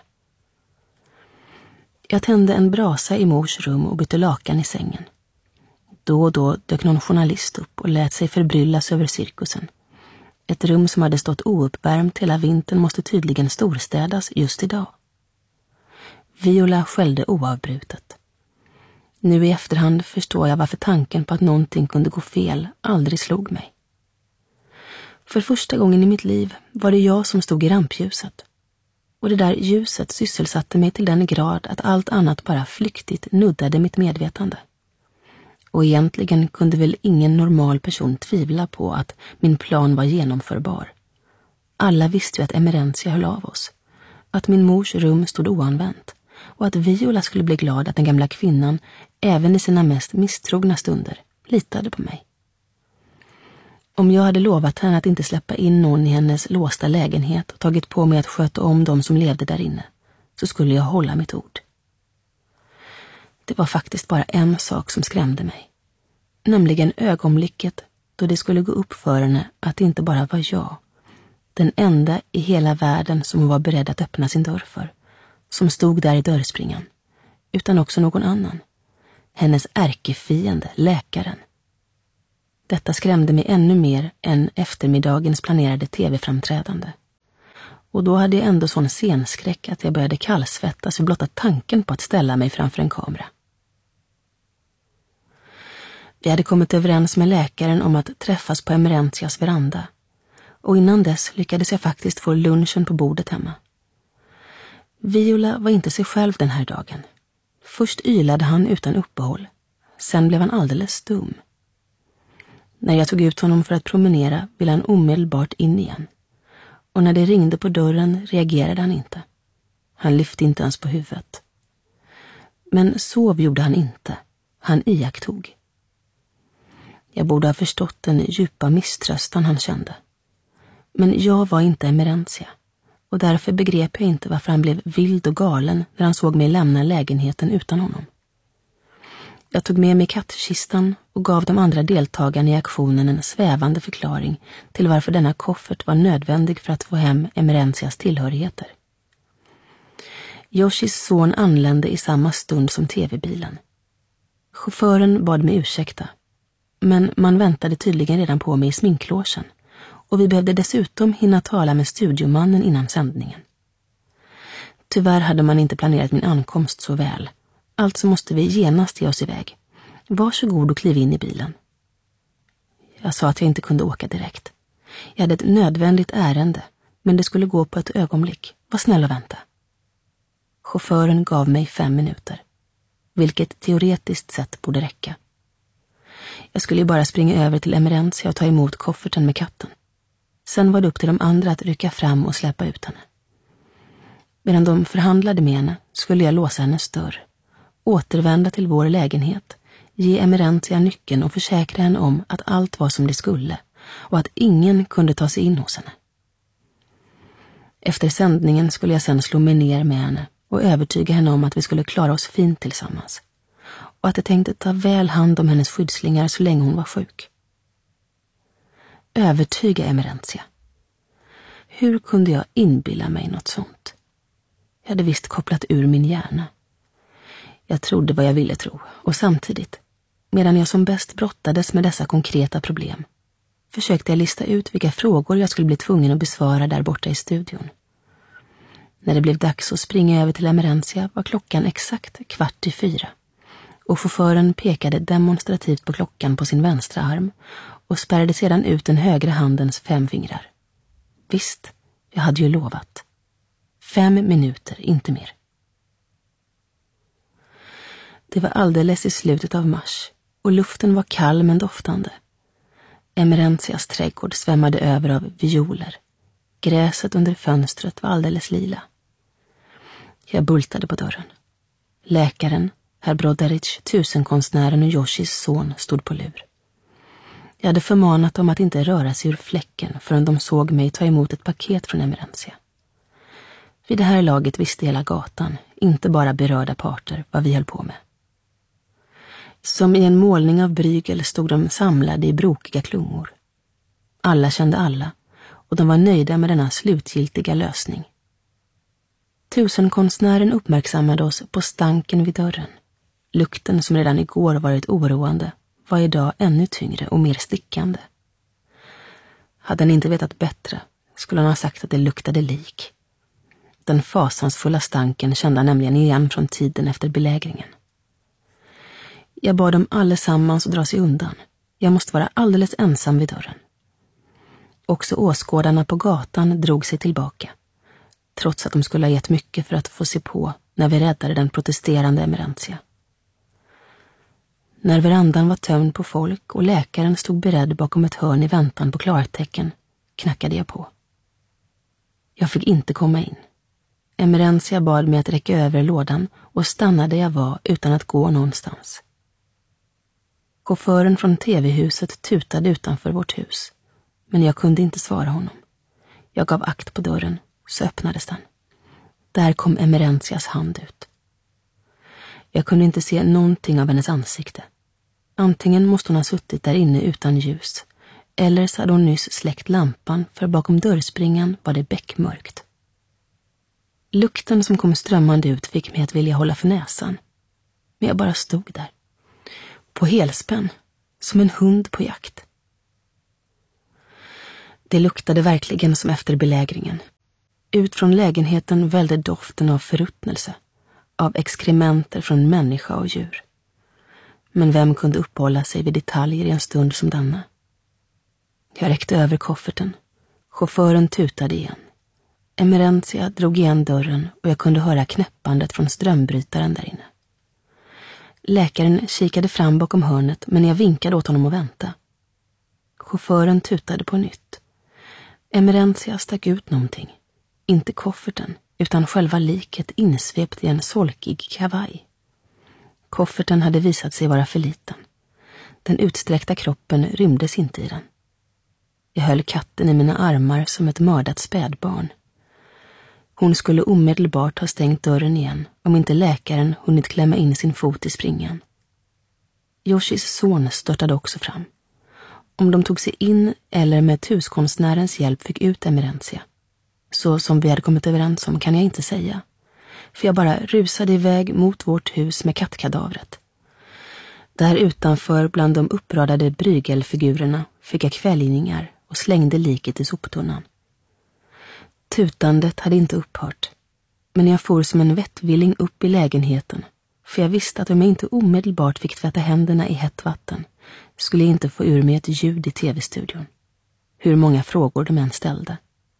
Jag tände en brasa i mors rum och bytte lakan i sängen. Då och då dök någon journalist upp och lät sig förbryllas över cirkusen. Ett rum som hade stått ouppvärmt hela vintern måste tydligen storstädas just idag. Viola skällde oavbrutet. Nu i efterhand förstår jag varför tanken på att någonting kunde gå fel aldrig slog mig. För första gången i mitt liv var det jag som stod i rampljuset. Och det där ljuset sysselsatte mig till den grad att allt annat bara flyktigt nuddade mitt medvetande. Och egentligen kunde väl ingen normal person tvivla på att min plan var genomförbar. Alla visste ju att Emerencia höll av oss. Att min mors rum stod oanvänt. Och att Viola skulle bli glad att den gamla kvinnan, även i sina mest misstrogna stunder, litade på mig. Om jag hade lovat henne att inte släppa in någon i hennes låsta lägenhet och tagit på mig att sköta om de som levde där inne, så skulle jag hålla mitt ord. Det var faktiskt bara en sak som skrämde mig. Nämligen ögonblicket då det skulle gå upp för henne att det inte bara var jag, den enda i hela världen som hon var beredd att öppna sin dörr för, som stod där i dörrspringan, utan också någon annan. Hennes ärkefiende, läkaren. Detta skrämde mig ännu mer än eftermiddagens planerade tv-framträdande. Och då hade jag ändå sån scenskräck att jag började kallsvettas för blotta tanken på att ställa mig framför en kamera. Vi hade kommit överens med läkaren om att träffas på Emerentias veranda. Och innan dess lyckades jag faktiskt få lunchen på bordet hemma. Viola var inte sig själv den här dagen. Först ylade han utan uppehåll. Sen blev han alldeles stum. När jag tog ut honom för att promenera ville han omedelbart in igen. Och när det ringde på dörren reagerade han inte. Han lyfte inte ens på huvudet. Men sov gjorde han inte. Han iakttog. Jag borde ha förstått den djupa misströstan han kände. Men jag var inte Emerentia. Och därför begrep jag inte varför han blev vild och galen när han såg mig lämna lägenheten utan honom. Jag tog med mig kattkistan och gav de andra deltagarna i aktionen en svävande förklaring till varför denna koffert var nödvändig för att få hem Emerentias tillhörigheter. Yoshis son anlände i samma stund som tv-bilen. Chauffören bad mig ursäkta, men man väntade tydligen redan på mig i sminklåsen och vi behövde dessutom hinna tala med studiomannen innan sändningen. Tyvärr hade man inte planerat min ankomst så väl. Alltså måste vi genast ge oss iväg. Varsågod och kliv in i bilen. Jag sa att jag inte kunde åka direkt. Jag hade ett nödvändigt ärende, men det skulle gå på ett ögonblick. Var snäll och vänta. Chauffören gav mig fem minuter, vilket teoretiskt sett borde räcka. Jag skulle ju bara springa över till Emerentia och ta emot kofferten med katten. Sen var det upp till de andra att rycka fram och släppa ut henne. Medan de förhandlade med henne skulle jag låsa hennes dörr, återvända till vår lägenhet, ge Emerentia nyckeln och försäkra henne om att allt var som det skulle och att ingen kunde ta sig in hos henne. Efter sändningen skulle jag sedan slå mig ner med henne och övertyga henne om att vi skulle klara oss fint tillsammans och att jag tänkte ta väl hand om hennes skyddslingar så länge hon var sjuk. Övertyga Emerentia. Hur kunde jag inbilla mig något sånt? Jag hade visst kopplat ur min hjärna. Jag trodde vad jag ville tro och samtidigt, medan jag som bäst brottades med dessa konkreta problem, försökte jag lista ut vilka frågor jag skulle bli tvungen att besvara där borta i studion. När det blev dags att springa över till Emerentia var klockan exakt kvart i fyra och chauffören pekade demonstrativt på klockan på sin vänstra arm och spärrade sedan ut den högra handens fem fingrar. Visst, jag hade ju lovat. Fem minuter, inte mer. Det var alldeles i slutet av mars och luften var kall men doftande. Emerentias trädgård svämmade över av violer. Gräset under fönstret var alldeles lila. Jag bultade på dörren. Läkaren, herr Broderic, tusenkonstnären och Yoshis son stod på lur. Jag hade förmanat dem att inte röra sig ur fläcken förrän de såg mig ta emot ett paket från Emerentia. Vid det här laget visste hela gatan, inte bara berörda parter, vad vi höll på med. Som i en målning av Brygel stod de samlade i brokiga klungor. Alla kände alla och de var nöjda med denna slutgiltiga lösning. Tusenkonstnären uppmärksammade oss på stanken vid dörren. Lukten som redan igår varit oroande var idag ännu tyngre och mer stickande. Hade han inte vetat bättre skulle han ha sagt att det luktade lik. Den fasansfulla stanken kände han nämligen igen från tiden efter belägringen. Jag bad dem allesammans att dra sig undan. Jag måste vara alldeles ensam vid dörren. Också åskådarna på gatan drog sig tillbaka, trots att de skulle ha gett mycket för att få se på när vi räddade den protesterande Emerentia. När verandan var tömd på folk och läkaren stod beredd bakom ett hörn i väntan på klartecken knackade jag på. Jag fick inte komma in. Emerentia bad mig att räcka över lådan och stanna där jag var utan att gå någonstans. Chauffören från tv-huset tutade utanför vårt hus, men jag kunde inte svara honom. Jag gav akt på dörren, så öppnades den. Där kom Emerentias hand ut. Jag kunde inte se någonting av hennes ansikte. Antingen måste hon ha suttit där inne utan ljus, Eller så hade hon nyss släckt lampan, för bakom dörrspringan var det bäckmörkt. Lukten som kom strömmande ut fick mig att vilja hålla för näsan. Men jag bara stod där. På helspänn, som en hund på jakt. Det luktade verkligen som efter belägringen. Ut från lägenheten välde doften av förruttnelse, av exkrementer från människa och djur. Men vem kunde uppehålla sig vid detaljer i en stund som denna? Jag räckte över kofferten. Chauffören tutade igen. Emerentia drog igen dörren och jag kunde höra knäppandet från strömbrytaren där inne. Läkaren kikade fram bakom hörnet, men jag vinkade åt honom att vänta. Chauffören tutade på nytt. Emerentia stack ut någonting. Inte kofferten, utan själva liket insvept i en solkig kavaj. Kofferten hade visat sig vara för liten. Den utsträckta kroppen rymdes inte i den. Jag höll katten i mina armar som ett mördat spädbarn. Hon skulle omedelbart ha stängt dörren igen om inte läkaren hunnit klämma in sin fot i springen. Yoshis son störtade också fram. Om de tog sig in eller med huskonstnärens hjälp fick ut Emerentia, så som vi hade kommit överens om, kan jag inte säga. För jag bara rusade iväg mot vårt hus med kattkadavret. Där utanför bland de uppradade brygelfigurerna fick jag kvällningar och slängde liket i soptunnan. Tutandet hade inte upphört, men jag for som en vettvilling upp i lägenheten, för jag visste att om jag inte omedelbart fick tvätta händerna i hett vatten skulle jag inte få ur mig ett ljud i tv-studion. Hur många frågor de än ställde.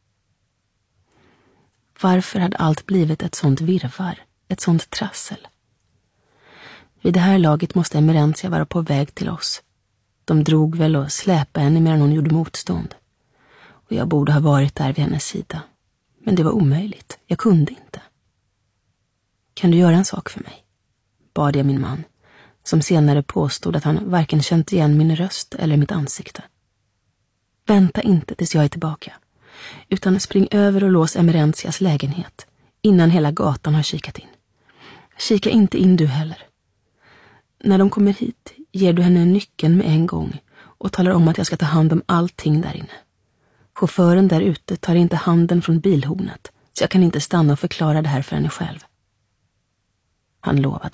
Varför hade allt blivit ett sånt virvar, ett sånt trassel? Vid det här laget måste Emerentia vara på väg till oss. De drog väl och släpade henne medan hon gjorde motstånd. Och jag borde ha varit där vid hennes sida. Men det var omöjligt, jag kunde inte. Kan du göra en sak för mig? Bad jag min man, som senare påstod att han varken känt igen min röst eller mitt ansikte. Vänta inte tills jag är tillbaka, utan spring över och lås Emerentias lägenhet innan hela gatan har kikat in. Kika inte in du heller. När de kommer hit ger du henne nyckeln med en gång och talar om att jag ska ta hand om allting där inne. Chauffören där ute tar inte handen från bilhornet, så jag kan inte stanna och förklara det här för henne själv. Han lovade.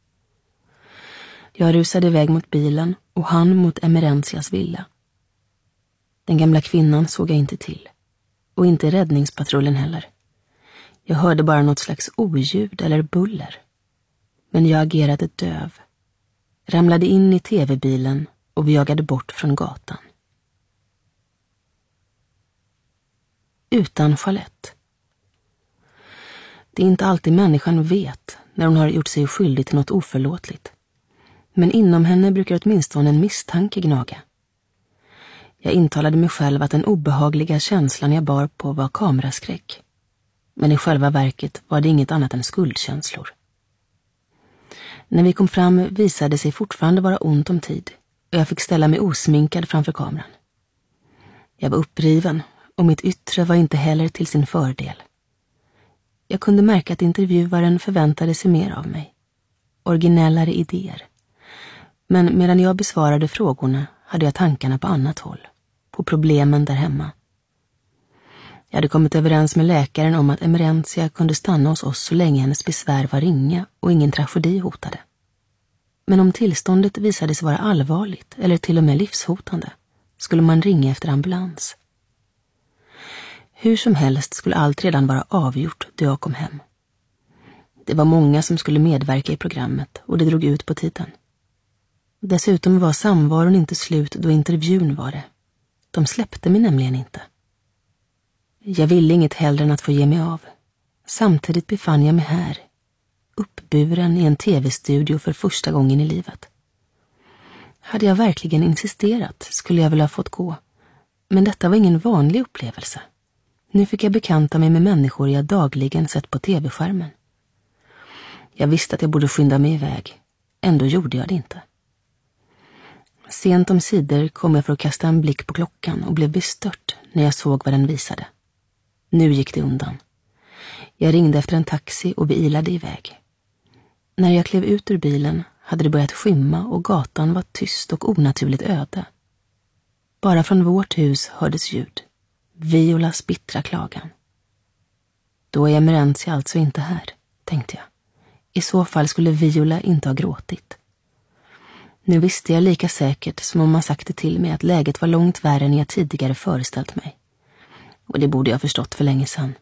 Jag rusade iväg mot bilen och han mot Emerentias villa. Den gamla kvinnan såg jag inte till. Och inte räddningspatrullen heller. Jag hörde bara något slags oljud eller buller. Men jag agerade döv. Ramlade in i tv-bilen och vi jagade bort från gatan. Utan Charlotte. Det är inte alltid människan vet när hon har gjort sig skyldig till något oförlåtligt. Men inom henne brukar åtminstone en misstanke gnaga. Jag intalade mig själv att den obehagliga känslan jag bar på var kameraskräck. Men i själva verket var det inget annat än skuldkänslor. När vi kom fram visade det sig fortfarande vara ont om tid och jag fick ställa mig osminkad framför kameran. Jag var uppriven och mitt yttre var inte heller till sin fördel. Jag kunde märka att intervjuaren förväntade sig mer av mig. Originellare idéer. Men medan jag besvarade frågorna hade jag tankarna på annat håll. På problemen där hemma. Jag hade kommit överens med läkaren om att Emerentia kunde stanna hos oss så länge hennes besvär var ringa och ingen tragedi hotade. Men om tillståndet visade sig vara allvarligt eller till och med livshotande skulle man ringa efter ambulans. Hur som helst skulle allt redan vara avgjort då jag kom hem. Det var många som skulle medverka i programmet och det drog ut på tiden. Dessutom var samvaron inte slut då intervjun var det. De släppte mig nämligen inte. Jag ville inget hellre än att få ge mig av. Samtidigt befann jag mig här, uppburen i en tv-studio för första gången i livet. Hade jag verkligen insisterat skulle jag väl ha fått gå. Men detta var ingen vanlig upplevelse. Nu fick jag bekanta mig med människor jag dagligen sett på tv-skärmen. Jag visste att jag borde skynda mig iväg. Ändå gjorde jag det inte. Sent om sidor kom jag för att kasta en blick på klockan och blev bestört när jag såg vad den visade. Nu gick det undan. Jag ringde efter en taxi och vi ilade iväg. När jag klev ut ur bilen hade det börjat skymma och gatan var tyst och onaturligt öde. Bara från vårt hus hördes ljud. Violas bittra klagan. Då är Emerentia alltså inte här, tänkte jag. I så fall skulle Viola inte ha gråtit. Nu visste jag lika säkert som om man sagt det till mig att läget var långt värre än jag tidigare föreställt mig. Och det borde jag förstått för länge sedan.